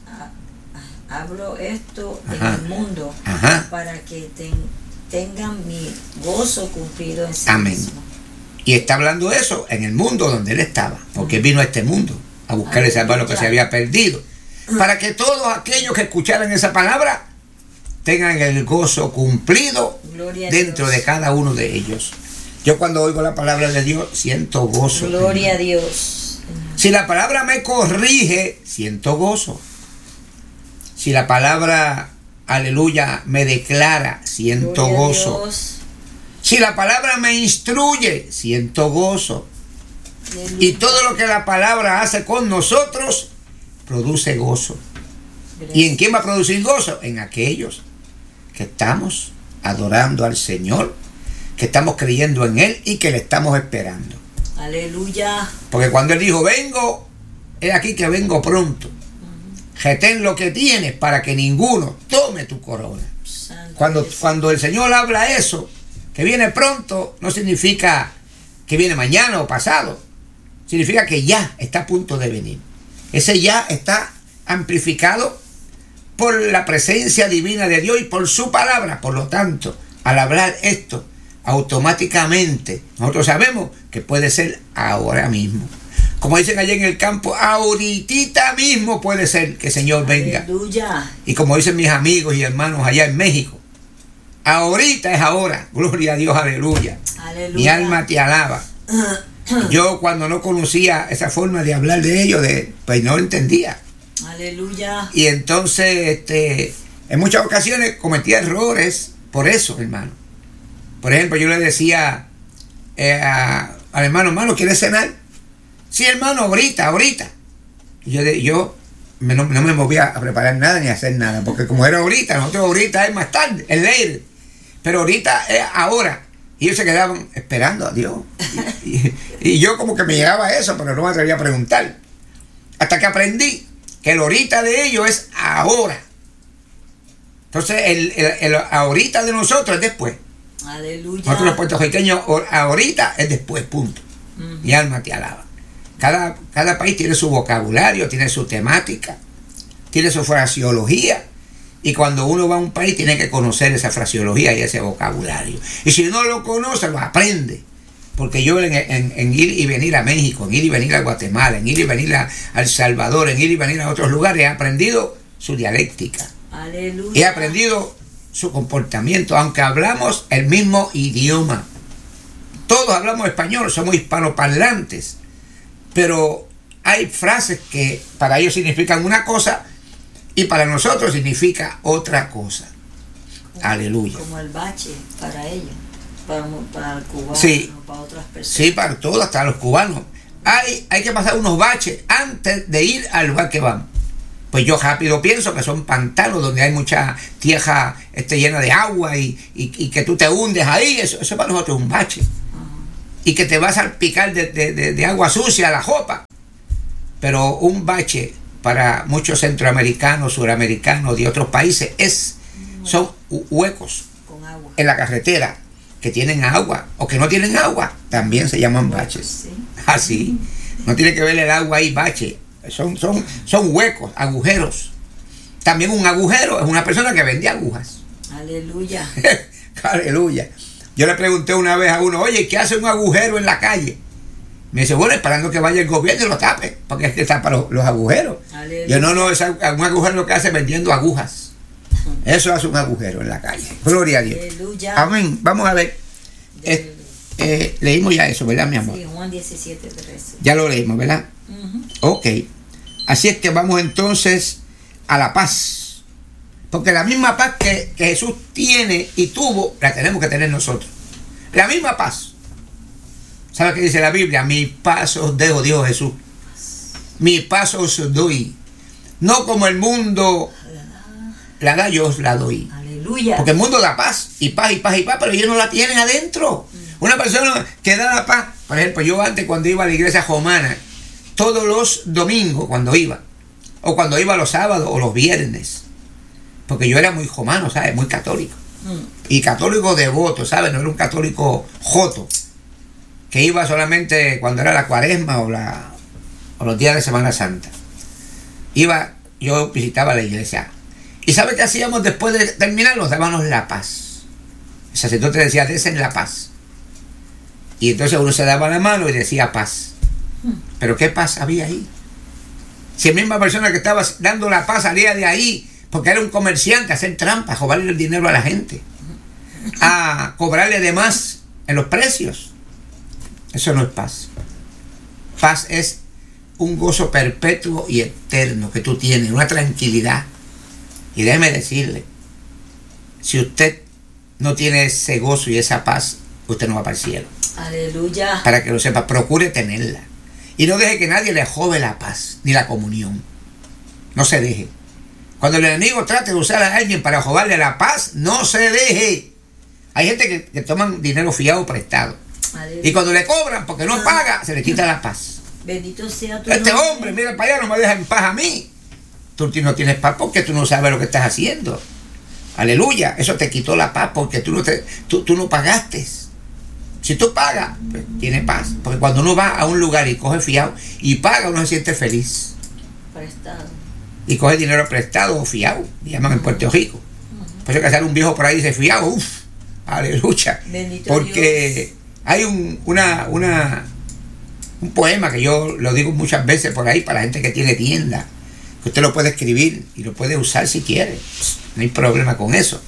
Hablo esto en el mundo para que tengan mi gozo cumplido en sí Amén. mismo. Y está hablando eso en el mundo donde Él estaba, porque vino a este mundo a buscar y salvar lo que se había perdido, para que todos aquellos que escucharan esa palabra tengan el gozo cumplido dentro de cada uno de ellos. Yo cuando oigo la palabra de Dios siento gozo. Gloria a Dios. Si la palabra me corrige, siento gozo. Si la palabra, aleluya, me declara, siento gozo. Si la palabra me instruye, siento gozo. Y todo lo que la palabra hace con nosotros produce gozo. ¿Y en quién va a producir gozo? En aquellos que estamos adorando al Señor, que estamos creyendo en Él y que le estamos esperando. Aleluya. Porque cuando Él dijo, vengo, he aquí que vengo pronto. Retén lo que tienes para que ninguno tome tu corona. Cuando el Señor habla eso, que viene pronto, no significa que viene mañana o pasado. Significa que ya está a punto de venir. Ese ya está amplificado por la presencia divina de Dios y por su palabra. Por lo tanto, al hablar esto, automáticamente nosotros sabemos que puede ser ahora mismo. Como dicen allá en el campo, ahorita mismo puede ser que el Señor venga. Aleluya. Y como dicen mis amigos y hermanos allá en México, ahorita es ahora. Gloria a Dios, aleluya. Aleluya. Mi alma te alaba. Yo cuando no conocía esa forma de hablar de ellos, pues no entendía. Aleluya. Y entonces, en muchas ocasiones cometía errores por eso, hermano. Por ejemplo, yo le decía al hermano, ¿quieres cenar? Sí, hermano, ahorita. Y yo no me movía a preparar nada ni a hacer nada, porque como era ahorita, nosotros ahorita es más tarde, es later. Pero ahorita es ahora. Y ellos se quedaban esperando a Dios. Y yo como que me llegaba a eso, pero no me atrevía a preguntar. Hasta que aprendí que el ahorita de ellos es ahora. Entonces el ahorita de nosotros es después. Aleluya. Nosotros los puertorriqueños ahorita es después, punto. Mi alma te alaba. Cada país tiene su vocabulario, tiene su temática, tiene su fraseología. Y cuando uno va a un país tiene que conocer esa fraseología y ese vocabulario. Y si no lo conoce, lo aprende. Porque yo en ir y venir a México, en ir y venir a Guatemala, en ir y venir a El Salvador, en ir y venir a otros lugares, he aprendido su dialéctica. Aleluya. He aprendido su comportamiento, aunque hablamos el mismo idioma. Todos hablamos español, somos hispanoparlantes. Pero hay frases que para ellos significan una cosa y para nosotros significa otra cosa. Aleluya. Como el bache para ellos, para el cubano, sí, para otras personas. Sí, para todos, hasta los cubanos. Hay que pasar unos baches antes de ir al lugar que van. Pues yo rápido pienso que son pantanos donde hay mucha tierra llena de agua y que tú te hundes ahí. Eso para nosotros es un bache. Y que te vas a salpicar de agua sucia la ropa. Pero un bache para muchos centroamericanos, suramericanos de otros países son huecos en la carretera que tienen agua o que no tienen agua. También se llaman baches. Así. No tiene que ver el agua ahí, bache. Son huecos, agujeros. También un agujero es una persona que vende agujas. Aleluya. Aleluya. Yo le pregunté una vez a uno, oye, ¿qué hace un agujero en la calle? Me dice, bueno, esperando que vaya el gobierno y lo tape, porque es que tapa los agujeros. Aleluya. Yo no, es un agujero lo que hace vendiendo agujas. Eso hace un agujero en la calle. Gloria a Dios. Aleluya. Amén. Vamos a ver. Leímos ya eso, ¿verdad, mi amor? Sí, Juan 17, 13. Ya lo leímos, ¿verdad? Ok. Así es que vamos entonces a la paz. Porque la misma paz que Jesús tiene y tuvo, la tenemos que tener nosotros. La misma paz. ¿Sabe qué dice la Biblia? Mi paz os dejo, dijo Jesús. Mi paz os doy. No como el mundo la da, yo os la doy. Aleluya. Porque el mundo da paz, y paz, y paz, y paz, pero ellos no la tienen adentro. Una persona que da la paz, por ejemplo, yo antes cuando iba a la iglesia romana, todos los domingos cuando iba, o cuando iba los sábados o los viernes, porque yo era muy romano, ¿sabes? Muy católico. Y católico devoto, ¿sabes? No era un católico joto, que iba solamente cuando era la cuaresma o los días de Semana Santa. Yo visitaba la iglesia. ¿Y sabe qué hacíamos después de terminar? Nos dábamos la paz. El sacerdote decía, desen la paz. Y entonces uno se daba la mano y decía paz. Pero ¿qué paz había ahí? Si la misma persona que estaba dando la paz salía de ahí porque era un comerciante a hacer trampas, a robarle el dinero a la gente, a cobrarle de más en los precios. Eso no es paz. Paz es un gozo perpetuo y eterno que tú tienes, una tranquilidad. Y déjeme decirle, si usted no tiene ese gozo y esa paz, usted no va para el cielo. Aleluya. Para que lo sepa, procure tenerla. Y no deje que nadie le robe la paz, ni la comunión. No se deje. Cuando el enemigo trate de usar a alguien para robarle la paz, no se deje. Hay gente que toman dinero fiado prestado. Aleluya. Y cuando le cobran porque no paga, se le quita la paz. Bendito sea tu Este nombre. hombre, mira para allá, no me deja en paz a mí. Tú no tienes paz porque tú no sabes lo que estás haciendo. Aleluya. Eso te quitó la paz porque tú no pagaste. Si tú pagas, pues tienes paz. Porque cuando uno va a un lugar y coge fiado y paga, uno se siente feliz. Prestado. Y coge dinero prestado o fiado, le llaman en Puerto Rico. Por eso que sale un viejo por ahí y dice fiado, uff, aleluya. Bendito porque Dios. Hay un poema que yo lo digo muchas veces por ahí para la gente que tiene tienda, que usted lo puede escribir y lo puede usar si quiere. No hay problema con eso.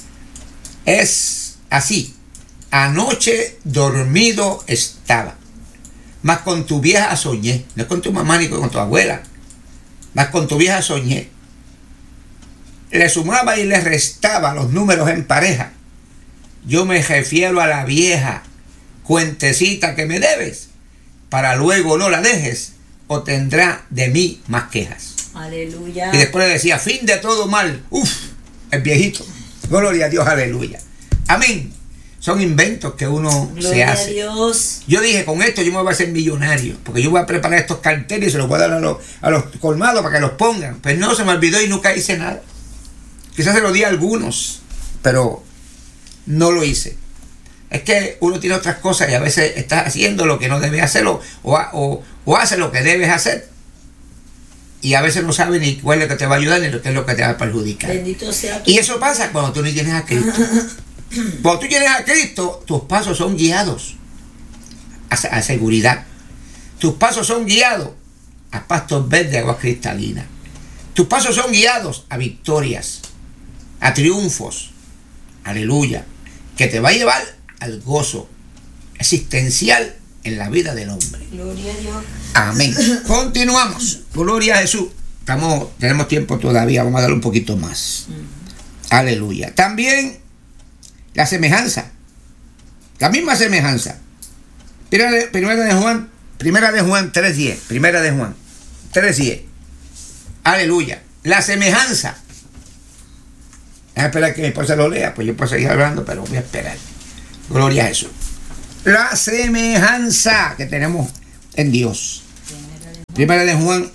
Es así. Anoche dormido estaba, mas con tu vieja soñé. No es con tu mamá ni con tu abuela, mas con tu vieja soñé. Le sumaba y le restaba los números en pareja. Yo me refiero a la vieja cuentecita que me debes, para luego no la dejes, o tendrá de mí más quejas. Aleluya. Y después le decía, fin de todo mal. Uf, el viejito. Gloria a Dios, aleluya. Amén. Son inventos que uno se hace. Gloria a Dios. Yo dije, con esto yo me voy a hacer millonario, porque yo voy a preparar estos carteles y se los voy a dar a los colmados para que los pongan. Pues no, se me olvidó y nunca hice nada. Quizás se lo di a algunos, pero no lo hice. Es que uno tiene otras cosas y a veces estás haciendo lo que no debes hacerlo o hace lo que debes hacer. Y a veces no sabes ni cuál es lo que te va a ayudar ni qué es lo que te va a perjudicar. Bendito sea tu Y eso pasa cuando tú no tienes a Cristo. Cuando tú tienes a Cristo, tus pasos son guiados a seguridad. Tus pasos son guiados a pastos verdes, aguas cristalinas. Tus pasos son guiados a victorias, a triunfos. Aleluya. Que te va a llevar al gozo existencial en la vida del hombre. Gloria a Dios. Amén. Continuamos. Gloria a Jesús. Tenemos tiempo todavía, vamos a darle un poquito más. Aleluya. También la semejanza. La misma semejanza. Primera de Juan 3:10. Primera de Juan 3:10. Aleluya. La semejanza. Déjame esperar que mi esposa lo lea, pues yo puedo seguir hablando, pero voy a esperar. Gloria a Jesús. La semejanza que tenemos en Dios. Primera de Juan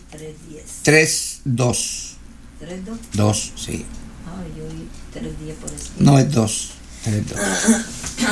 3:2. 3:2. 2, sí. Ah, yo oí 3:10 por eso. No es 2. 3:2.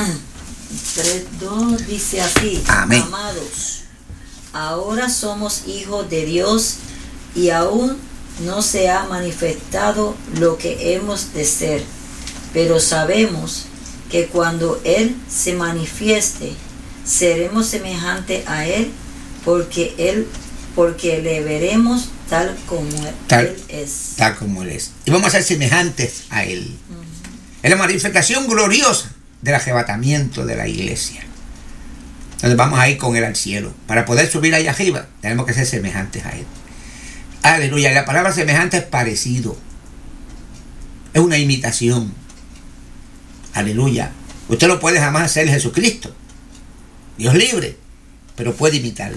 3:2 dice así. Amén. Amados, ahora somos hijos de Dios y aún no se ha manifestado lo que hemos de ser, pero sabemos que cuando Él se manifieste, seremos semejantes a Él, porque le veremos tal como Él es. Tal como Él es. Y vamos a ser semejantes a Él. Es la manifestación gloriosa del arrebatamiento de la iglesia. Entonces vamos a ir con Él al cielo. Para poder subir allá arriba, tenemos que ser semejantes a Él. Aleluya. La palabra semejante es parecido. Es una imitación. Aleluya. Usted no puede jamás hacer Jesucristo. Dios libre. Pero puede imitarlo.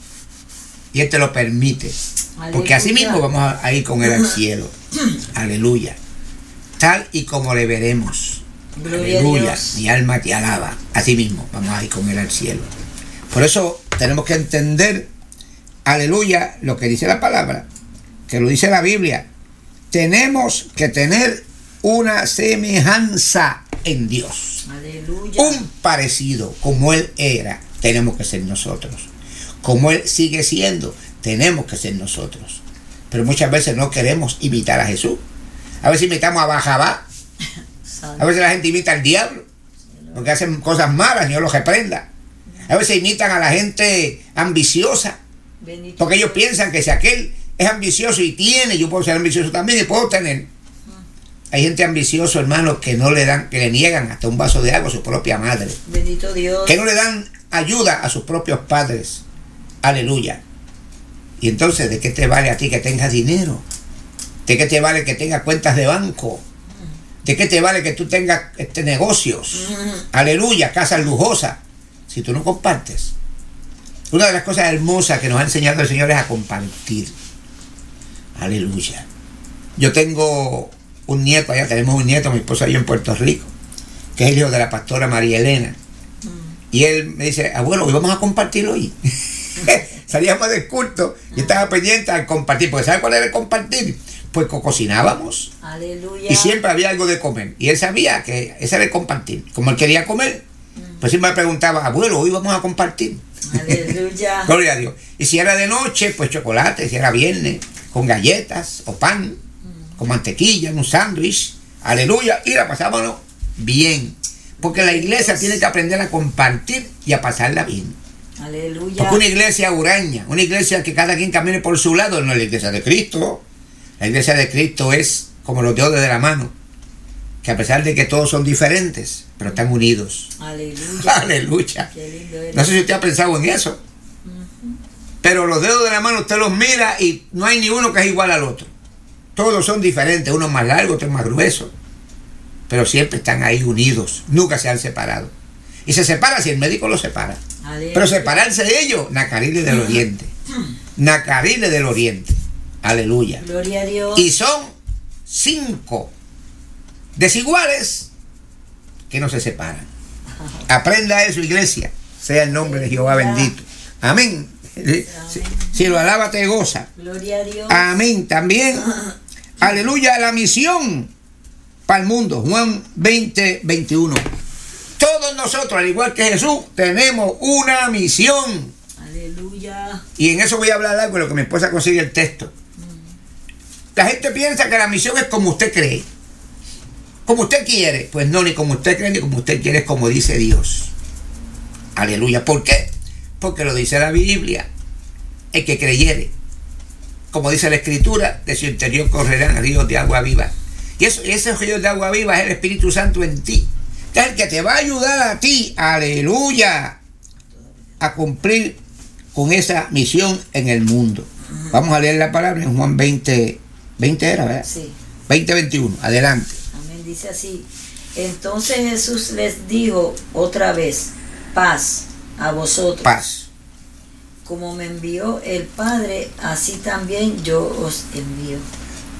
Y Él te lo permite. Aleluya. Porque así mismo vamos a ir con Él al cielo. Aleluya. Tal y como le veremos. Gloria Aleluya. a Dios. Mi alma te alaba. Así mismo vamos a ir con Él al cielo. Por eso tenemos que entender, aleluya, lo que dice la palabra, que lo dice la Biblia. Tenemos que tener una semejanza en Dios. Aleluya. Un parecido, como Él era, tenemos que ser nosotros. Como Él sigue siendo, tenemos que ser nosotros. Pero muchas veces no queremos imitar a Jesús. A veces imitamos a Bajabá. A veces la gente imita al diablo, porque hacen cosas malas, Dios los reprenda. A veces imitan a la gente ambiciosa, porque ellos piensan que si aquel es ambicioso y tiene, yo puedo ser ambicioso también y puedo tener. Hay gente ambiciosa, hermanos, que no le dan, que le niegan hasta un vaso de agua a su propia madre. Bendito Dios. Que no le dan ayuda a sus propios padres. Aleluya. Y entonces, ¿de qué te vale a ti que tengas dinero? ¿De qué te vale que tengas cuentas de banco? ¿De qué te vale que tú tengas negocios? Aleluya, casas lujosas, si tú no compartes. Una de las cosas hermosas que nos ha enseñado el Señor es a compartir. Aleluya. Yo tengo un nieto, allá tenemos un nieto, mi esposa y yo en Puerto Rico, que es el hijo de la pastora María Elena. Y él me dice, abuelo, hoy vamos a compartir hoy. Salíamos del culto y estaba pendiente al compartir, porque ¿sabe cuál era el compartir? Pues cocinábamos. Aleluya. Y siempre había algo de comer. Y él sabía que ese era el compartir. Como él quería comer, pues siempre me preguntaba, abuelo, hoy vamos a compartir. Aleluya. Gloria a Dios. Y si era de noche, pues chocolate. Si era viernes, con galletas o pan, con mantequilla, un sándwich. Aleluya. Y la pasábamos bien. Porque la iglesia tiene que aprender a compartir y a pasarla bien. Aleluya. Porque una iglesia huraña, una iglesia que cada quien camine por su lado, no es la iglesia de Cristo. La iglesia de Cristo es como los dedos de la mano, que a pesar de que todos son diferentes, pero están unidos. Aleluya. Aleluya. Qué lindo eres. No sé si usted ha pensado en eso. Pero los dedos de la mano usted los mira y no hay ni uno que es igual al otro. Todos son diferentes, uno más largo, otro más grueso. Pero siempre están ahí unidos, nunca se han separado. Y se separa si el médico los separa. Aleluya. Pero separarse de ellos, Nacarile del Oriente. Nacarile del Oriente. Aleluya. Gloria a Dios. Y son 5 desiguales que no se separan. Aprenda eso, iglesia. Sea el nombre de Jehová bendito. Amén. Si lo alaba, te goza. Gloria a Dios. Amén. También, aleluya, la misión para el mundo. Juan 20:21. Todos nosotros, al igual que Jesús, tenemos una misión. Aleluya. Y en eso voy a hablar algo de lo que mi esposa consigue el texto. La gente piensa que la misión es como usted cree, como usted quiere. Pues no, ni como usted cree ni como usted quiere, es como dice Dios. Aleluya. ¿Por qué? Porque lo dice la Biblia. El que creyere, como dice la Escritura, de su interior correrán ríos de agua viva. Y ese río de agua viva es el Espíritu Santo en ti. Que es el que te va a ayudar a ti, aleluya, a cumplir con esa misión en el mundo. Vamos a leer la palabra en Juan 20 era, ¿verdad? Sí. 20:21, adelante. Amén. Dice así. Entonces Jesús les dijo otra vez, paz a vosotros. Paz. Como me envió el Padre, así también yo os envío.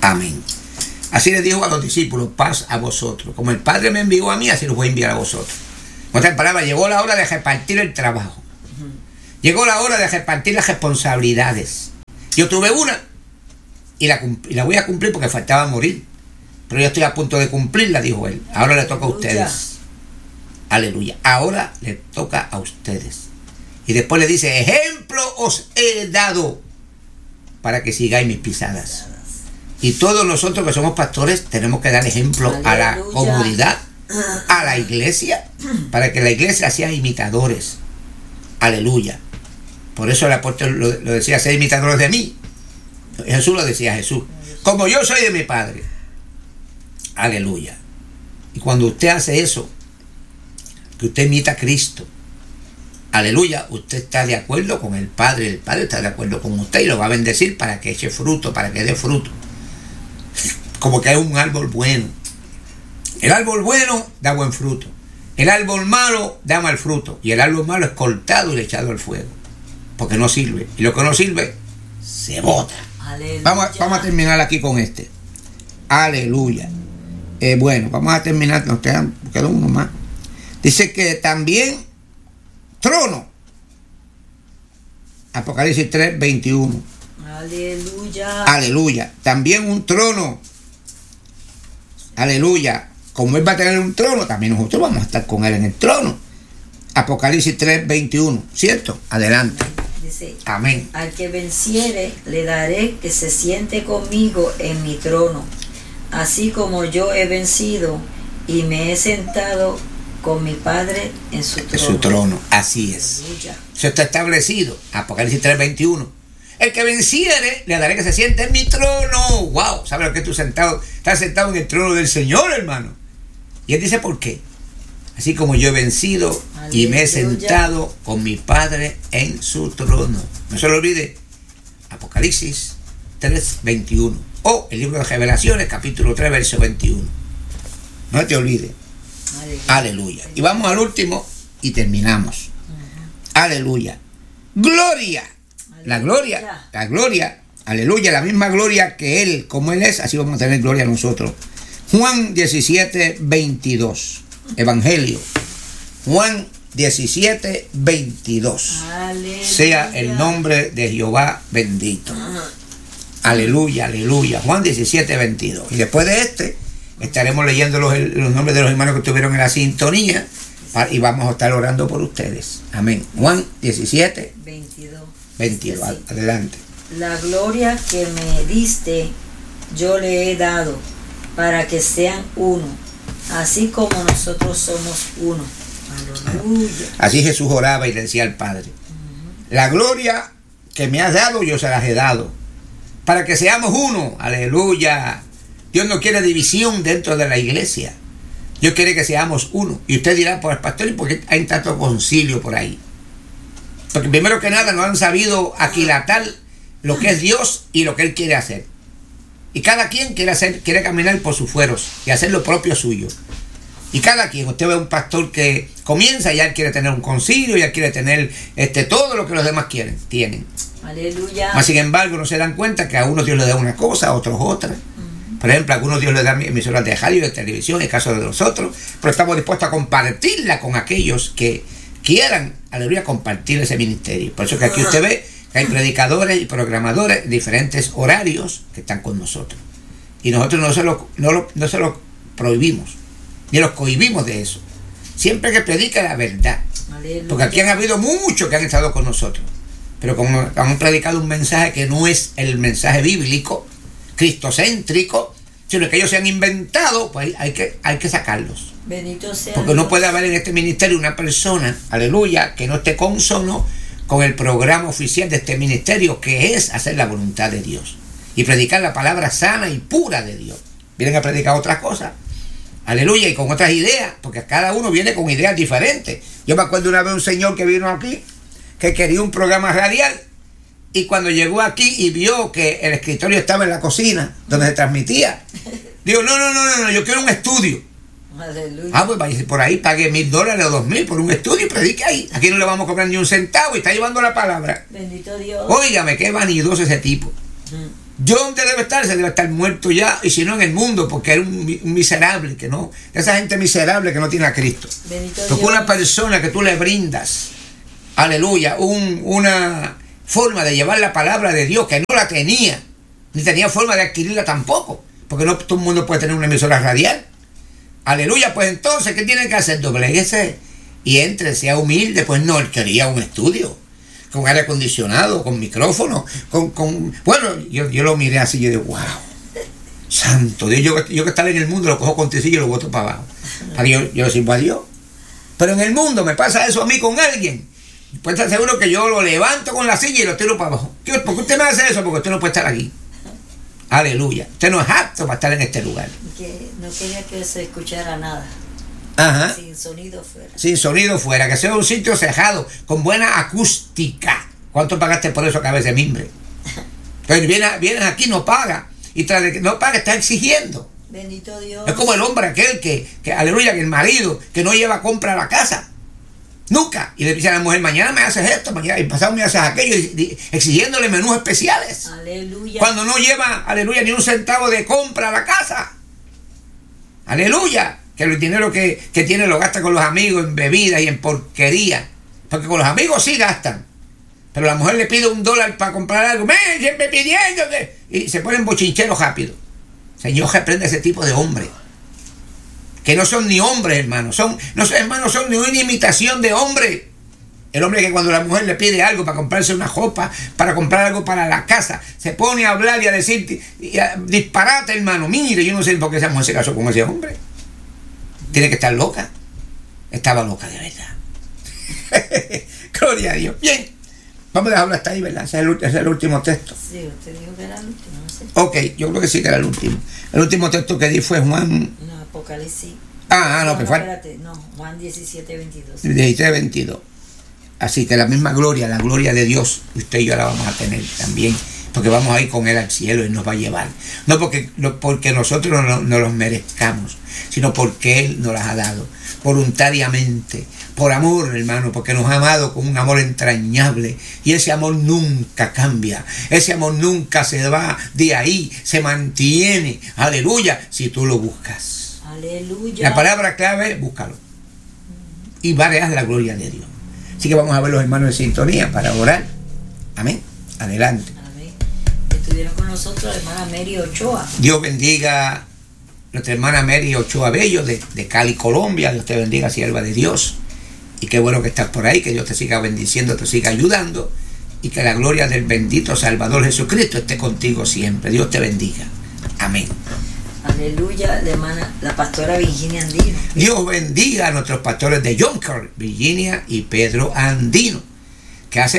Amén. Así les dijo a los discípulos, paz a vosotros. Como el Padre me envió a mí, así los voy a enviar a vosotros. En otras palabras, llegó la hora de repartir el trabajo. Llegó la hora de repartir las responsabilidades. Yo tuve una y la voy a cumplir porque faltaba morir. Pero yo estoy a punto de cumplirla, dijo él. Ahora le toca a ustedes. Aleluya. Ahora le toca a ustedes. Y después le dice, ejemplo os he dado para que sigáis mis pisadas. Y todos nosotros que somos pastores tenemos que dar ejemplo a la comunidad, a la iglesia, para que la iglesia sea imitadores. Aleluya. Por eso el apóstol lo decía, ser imitadores de mí. Jesús lo decía, Jesús. Como yo soy de mi Padre. Aleluya. Y cuando usted hace eso, que usted imita a Cristo, aleluya, usted está de acuerdo con el Padre está de acuerdo con usted y lo va a bendecir para que eche fruto, para que dé fruto. Como que hay un árbol bueno. El árbol bueno da buen fruto. El árbol malo da mal fruto. Y el árbol malo es cortado y echado al fuego. Porque no sirve. Y lo que no sirve, se bota. Vamos a terminar aquí con este. Aleluya. Bueno, vamos a terminar. Nos queda uno más. Dice que también trono. Apocalipsis 3, 21. Aleluya. Aleluya. También un trono. Aleluya. Como él va a tener un trono, también nosotros vamos a estar con él en el trono. Apocalipsis 3, 21. ¿Cierto? Adelante. Dice, amén. Al que venciere, le daré que se siente conmigo en mi trono, así como yo he vencido y me he sentado con mi Padre en su trono. En su trono, así es. Aleluya. Eso está establecido. Apocalipsis 3, 21. El que venciere, le daré que se siente en mi trono. Wow, ¿sabes lo que tú sentado? Estás sentado en el trono del Señor, hermano. Y él dice, ¿por qué? Así como yo he vencido aleluya, y me he sentado con mi Padre en su trono. No se lo olvide. Apocalipsis 3, 21. O el libro de Revelaciones, capítulo 3, verso 21. No te olvides. Aleluya. Y vamos al último y terminamos. Aleluya. Gloria. La gloria, aleluya, la misma gloria que Él, como Él es, así vamos a tener gloria nosotros. Juan 17, 22, Evangelio, Juan 17, 22. Aleluya. Sea el nombre de Jehová bendito. Aleluya, aleluya. Juan 17, 22. Y después de este, estaremos leyendo los nombres de los hermanos que estuvieron en la sintonía y vamos a estar orando por ustedes. Amén. Juan 17, 22. Adelante. La gloria que me diste, yo le he dado, para que sean uno, así como nosotros somos uno. Aleluya. Así Jesús oraba y le decía al Padre, la gloria que me has dado, yo se las he dado, para que seamos uno. Aleluya. Dios no quiere división dentro de la iglesia. Dios quiere que seamos uno. Y usted dirá, pues pastor, ¿y por qué hay tanto concilio por ahí? Porque primero que nada no han sabido aquilatar lo que es Dios y lo que Él quiere hacer. Y cada quien quiere caminar por sus fueros y hacer lo propio suyo. Y cada quien, usted ve a un pastor que comienza y ya quiere tener un concilio, ya quiere tener todo lo que los demás tienen. Aleluya. Mas sin embargo no se dan cuenta que a unos Dios le da una cosa, a otros otra. Por ejemplo, a algunos Dios les da emisoras de radio y de televisión, en el caso de nosotros, pero estamos dispuestos a compartirla con aquellos que quieran, aleluya, compartir ese ministerio. Por eso que aquí usted ve que hay predicadores y programadores de diferentes horarios que están con nosotros. Y nosotros no se lo prohibimos, ni los cohibimos de eso. Siempre que predica la verdad. Aleluya. Porque aquí han habido muchos que han estado con nosotros, pero como han predicado un mensaje que no es el mensaje bíblico, cristocéntrico, sino que ellos se han inventado, pues hay que sacarlos. Bendito sea porque Dios. no puede haber en este ministerio una persona, aleluya, que no esté consono con el programa oficial de este ministerio, que es hacer la voluntad de Dios y predicar la palabra sana y pura de Dios. Vienen a predicar otras cosas, aleluya, y con otras ideas, porque cada uno viene con ideas diferentes. Yo me acuerdo una vez un señor que vino aquí, que quería un programa radial, y cuando llegó aquí y vio que el escritorio estaba en la cocina, donde se transmitía, dijo, no, yo quiero un estudio. Aleluya. Pues vaya por ahí, pague $1,000 o $2,000 por un estudio y predique ahí. Aquí no le vamos a cobrar ni un centavo y está llevando la palabra. Bendito Dios. Óigame, qué vanidoso ese tipo. Yo donde debe estar, se debe estar muerto ya, y si no en el mundo, porque era un miserable, que no, esa gente miserable que no tiene a Cristo. Porque una persona que tú le brindas, aleluya, una forma de llevar la palabra de Dios que no la tenía, ni tenía forma de adquirirla tampoco, porque no todo el mundo puede tener una emisora radial. Aleluya, pues entonces, ¿qué tiene que hacer? Dobléguese y entre, sea humilde. Pues no, él quería un estudio con aire acondicionado, con micrófono, bueno, yo lo miré así y yo digo, wow, santo Dios, yo que estaba en el mundo lo cojo con tecillo y lo boto para abajo. Para yo le sirvo a Dios. Pero en el mundo me pasa eso a mí con alguien. Puede estar seguro que yo lo levanto con la silla y lo tiro para abajo. ¿Por qué usted me hace eso? Porque usted no puede estar aquí. Aleluya. Usted no es apto para estar en este lugar. Que no quería que se escuchara nada. Ajá. Sin sonido fuera. Sin sonido fuera, que sea un sitio cejado, con buena acústica. ¿Cuánto pagaste por eso, cabeza de mimbre? Pero vienes aquí, no paga. Y tras de que no paga, está exigiendo. Bendito Dios. Es como el hombre aquel que aleluya, que el marido que no lleva compra a la casa. Nunca. Y le dice a la mujer, mañana me haces esto, mañana y pasado me haces aquello, exigiéndole menús especiales. Aleluya. Cuando no lleva, aleluya, ni un centavo de compra a la casa. Aleluya. Que el dinero que tiene lo gasta con los amigos en bebidas y en porquería. Porque con los amigos sí gastan. Pero la mujer le pide $1 para comprar algo. Siempre pidiendo. Y se ponen bochincheros rápido. Señor, reprende ese tipo de hombres. Que no son ni hombres, hermanos. Hermanos, son ni una imitación de hombre. El hombre que cuando la mujer le pide algo para comprarse una ropa, para comprar algo para la casa, se pone a hablar y a decir disparate, hermano. Mire, yo no sé por qué esa mujer se casó con ese hombre. Tiene que estar loca. Estaba loca de verdad. Gloria a Dios. Bien. Vamos a dejarlo hasta ahí, ¿verdad? Ese es el último texto. Sí, usted dijo que era el último, no sé. Ok, yo creo que sí que era el último. El último texto que di fue Juan. No, Apocalipsis. No, que fue. Espérate, no, Juan 17:22. 17:22. Así que la misma gloria, la gloria de Dios, usted y yo la vamos a tener también. Porque vamos a ir con Él al cielo y nos va a llevar. No porque nosotros no los merezcamos, sino porque Él nos las ha dado voluntariamente, por amor, hermano, porque nos ha amado con un amor entrañable. Y ese amor nunca cambia, ese amor nunca se va de ahí, se mantiene, aleluya, si tú lo buscas. Aleluya. La palabra clave es búscalo y verás la gloria de Dios. Así que vamos a ver los hermanos en sintonía para orar. Amén. Adelante. Estuvieron con nosotros la hermana Mary Ochoa. Dios bendiga a nuestra hermana Mary Ochoa Bello de Cali, Colombia. Dios te bendiga, sierva de Dios. Y qué bueno que estás por ahí, que Dios te siga bendiciendo, te siga ayudando. Y que la gloria del bendito Salvador Jesucristo esté contigo siempre. Dios te bendiga. Amén. Aleluya, la hermana, la pastora Virginia Andino. Dios bendiga a nuestros pastores de Jonker, Virginia y Pedro Andino, que hace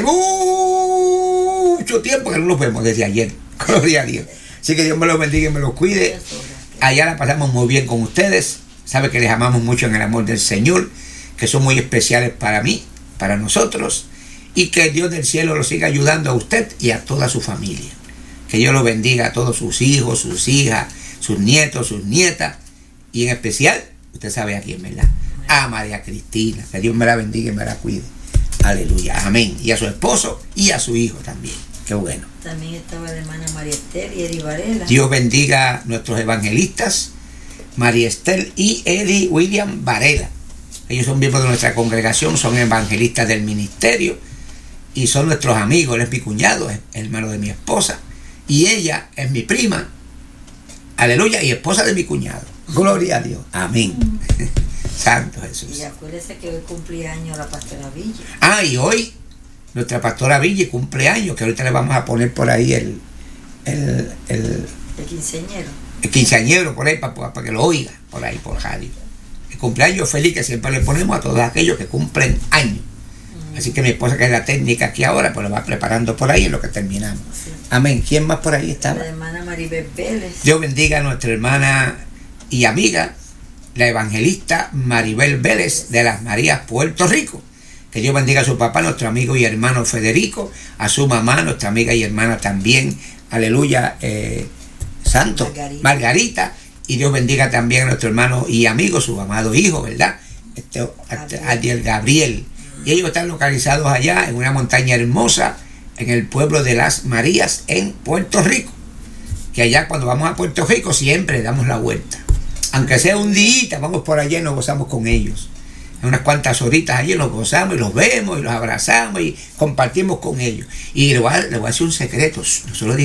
mucho tiempo que no los vemos, desde ayer. Gloria a Dios. Así que Dios me los bendiga y me los cuide. Allá la pasamos muy bien con ustedes. Sabe que les amamos mucho en el amor del Señor, que son muy especiales para mí, para nosotros, y que el Dios del cielo los siga ayudando a usted y a toda su familia. Que Dios los bendiga a todos sus hijos, sus hijas, sus nietos, sus nietas, y en especial, usted sabe a quién, ¿verdad? A María Cristina. Que Dios me la bendiga y me la cuide. Aleluya, amén. Y a su esposo y a su hijo también. Qué bueno. También estaba la hermana María Esther y Eddie Varela. Dios bendiga a nuestros evangelistas, María Esther y Eddie William Varela. Ellos son miembros de nuestra congregación, son evangelistas del ministerio y son nuestros amigos. Él es mi cuñado, es hermano de mi esposa, y ella es mi prima, aleluya, y esposa de mi cuñado. Gloria a Dios, amén. Santo Jesús. Y acuérdese que hoy cumple años la pastora Villa. Y hoy nuestra pastora Villa cumple años, que ahorita le vamos a poner por ahí el quinceañero. El quinceañero por ahí para que lo oiga, por ahí por radio. El cumpleaños feliz que siempre le ponemos a todos aquellos que cumplen años. Así que mi esposa, que es la técnica aquí ahora, pues lo va preparando por ahí en lo que terminamos. Sí. Amén. ¿Quién más por ahí estaba? La hermana Maribel Vélez. Dios bendiga a nuestra hermana y amiga, la evangelista Maribel Vélez de Las Marías, Puerto Rico. Que Dios bendiga a su papá, nuestro amigo y hermano Federico, a su mamá, nuestra amiga y hermana también, aleluya, santo, Margarita. Y Dios bendiga también a nuestro hermano y amigo, su amado hijo, ¿verdad? Adiel Gabriel. Y ellos están localizados allá en una montaña hermosa, en el pueblo de Las Marías, en Puerto Rico. que allá cuando vamos a Puerto Rico siempre damos la vuelta. Aunque sea un día, vamos por allá y nos gozamos con ellos. Unas cuantas horitas allí nos gozamos y los vemos y los abrazamos y compartimos con ellos. Y le voy a decir un secreto. Nosotros